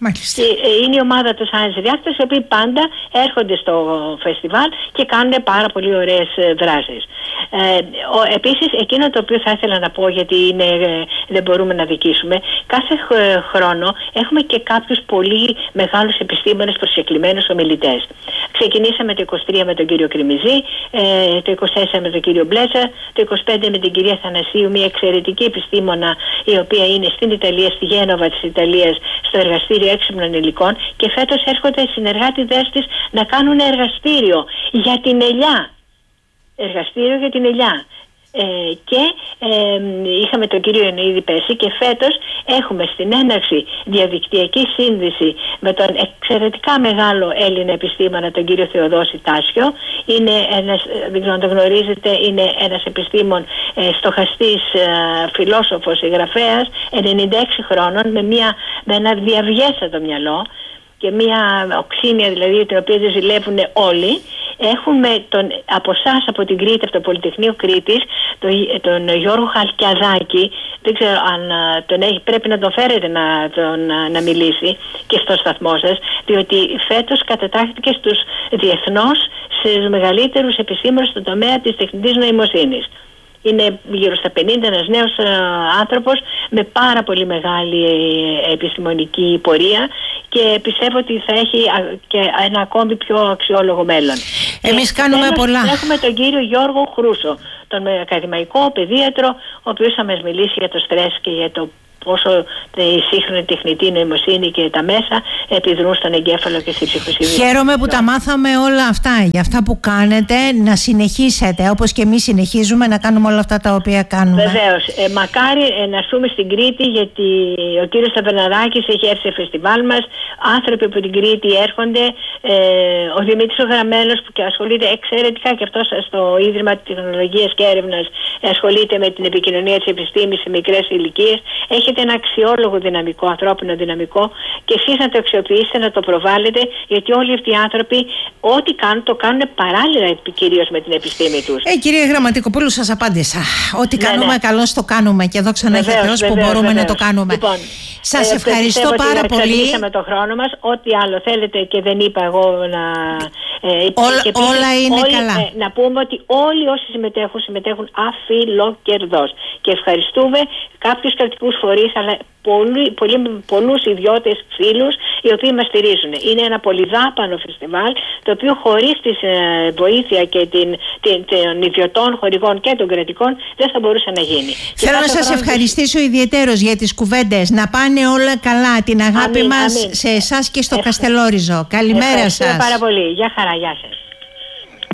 Μάλιστα. Και είναι η ομάδα του Science Reactors, οι οποίοι πάντα έρχονται στο φεστιβάλ και κάνουν πάρα πολύ ωραίες δράσεις. Ε, επίσης, εκείνο το οποίο θα ήθελα να πω, γιατί είναι, δεν μπορούμε να δικήσουμε, κάθε χρόνο έχουμε και κάποιους πολύ μεγάλους επιστήμονες προσκεκλημένους ομιλητές. Ξεκινήσαμε το είκοσι τρία με τον κύριο Κριμιζή, ε, το είκοσι τέσσερα με τον κύριο Μπλέτσα, το είκοσι πέντε με την κυρία Θανασίου, μια εξαιρετική επιστήμονα η οποία είναι στην Ιταλία, στη Γένοβα της Ιταλίας, στο εργαστήριο έξυπνων υλικών, και φέτος έρχονται συνεργάτηδες της να κάνουν εργαστήριο για την ελιά. Εργαστήριο για την ελιά. Ε, και ε, είχαμε τον κύριο Ιωνίδη πέρσι, και φέτος έχουμε στην έναρξη διαδικτυακή σύνδεση με τον εξαιρετικά μεγάλο Έλληνα επιστήμονα, τον κύριο Θεοδόση Τάσιο. Είναι ένας, δεν ξέρω αν το γνωρίζετε, είναι ένας επιστήμον, ε, στοχαστής, ε, φιλόσοφος, συγγραφέας, ενενήντα έξι χρόνων, με, μια, με ένα διαβιέστατο μυαλό και μια οξύνια δηλαδή, την οποία δεν ζηλεύουν όλοι. Έχουμε τον, από εσάς, από την Κρήτη, από το Πολυτεχνείο Κρήτης, τον, τον Γιώργο Χαλκιαδάκη. Δεν ξέρω αν τον έχει, πρέπει να τον φέρετε να, τον, να μιλήσει και στο σταθμό σας, διότι φέτος κατατάχθηκε στους διεθνώς στους μεγαλύτερους επιστήμονες στον τομέα της τεχνητής νοημοσύνης. Είναι γύρω στα πενήντα, ένας νέος άνθρωπος με πάρα πολύ μεγάλη επιστημονική πορεία, και πιστεύω ότι θα έχει και ένα ακόμη πιο αξιόλογο μέλλον. Εμείς και κάνουμε τέλος, πολλά. Έχουμε τον κύριο Γιώργο Χρούσο, τον ακαδημαϊκό παιδίατρο, ο οποίος θα μας μιλήσει για το στρες και για το πόσο η σύγχρονη τεχνητή νοημοσύνη και τα μέσα επιδρούν στον εγκέφαλο και στη ψυχοσύνη. Χαίρομαι που τα μάθαμε όλα αυτά, για αυτά που κάνετε, να συνεχίσετε όπως και εμείς συνεχίζουμε να κάνουμε όλα αυτά τα οποία κάνουμε. Βεβαίως. Ε, μακάρι ε, να έρθουμε στην Κρήτη, γιατί ο κύριος Ταβερναράκης έχει έρθει σε φεστιβάλ μας, άνθρωποι από την Κρήτη έρχονται, ε, ο Δημήτρης ο Γραμμένος που και ασχολείται εξαιρετικά και αυτός στο Ίδρυμα Τεχνολογίας και Έρευνας, ασχολείται με την επικοινωνία της επιστήμης σε μικρές ηλικίες. Έχετε ένα αξιόλογο δυναμικό, ανθρώπινο δυναμικό, και εσείς να το αξιοποιήσετε, να το προβάλλετε, γιατί όλοι αυτοί οι άνθρωποι ό,τι κάνουν το κάνουν παράλληλα κυρίως με την επιστήμη τους. Ε, κυρία Γραμματικοπούλου, σας απάντησα. Ό,τι ναι, κάνουμε ναι. καλώς το κάνουμε, και δόξα να έχει Θεός που μπορούμε βεβαίως. να το κάνουμε. Λοιπόν, σας ε, ευχαριστώ πάρα ότι πολύ. Εξαντλήσαμε το χρόνο μας. Ό,τι άλλο θέλετε και δεν είπα εγώ να... Ε, όλα, και επίσης, όλα είναι όλοι, καλά. Ε, να πούμε ότι όλοι όσοι συμμετέχουν, συμμετέχουν αφιλοκερδώς. Και ευχαριστούμε κάποιους κρατικούς φορείς, αλλά πολλοί, πολλοί, πολλούς ιδιώτες φίλους οι οποίοι μας στηρίζουν. Είναι ένα πολυδάπανο φεστιβάλ, το οποίο χωρίς τη ε, βοήθεια και την, την, των ιδιωτών χορηγών και των κρατικών δεν θα μπορούσε να γίνει. Θέλω να σας ευχαριστήσω τους... ιδιαιτέρως για τις κουβέντες. Να πάνε όλα καλά. Την αγάπη αμήν, μας αμήν. σε εσάς και στο Ευχα... Καστελόριζο. Καλημέρα σας. Ευχαριστώ πάρα πολύ. Γεια χαρά, γεια σας.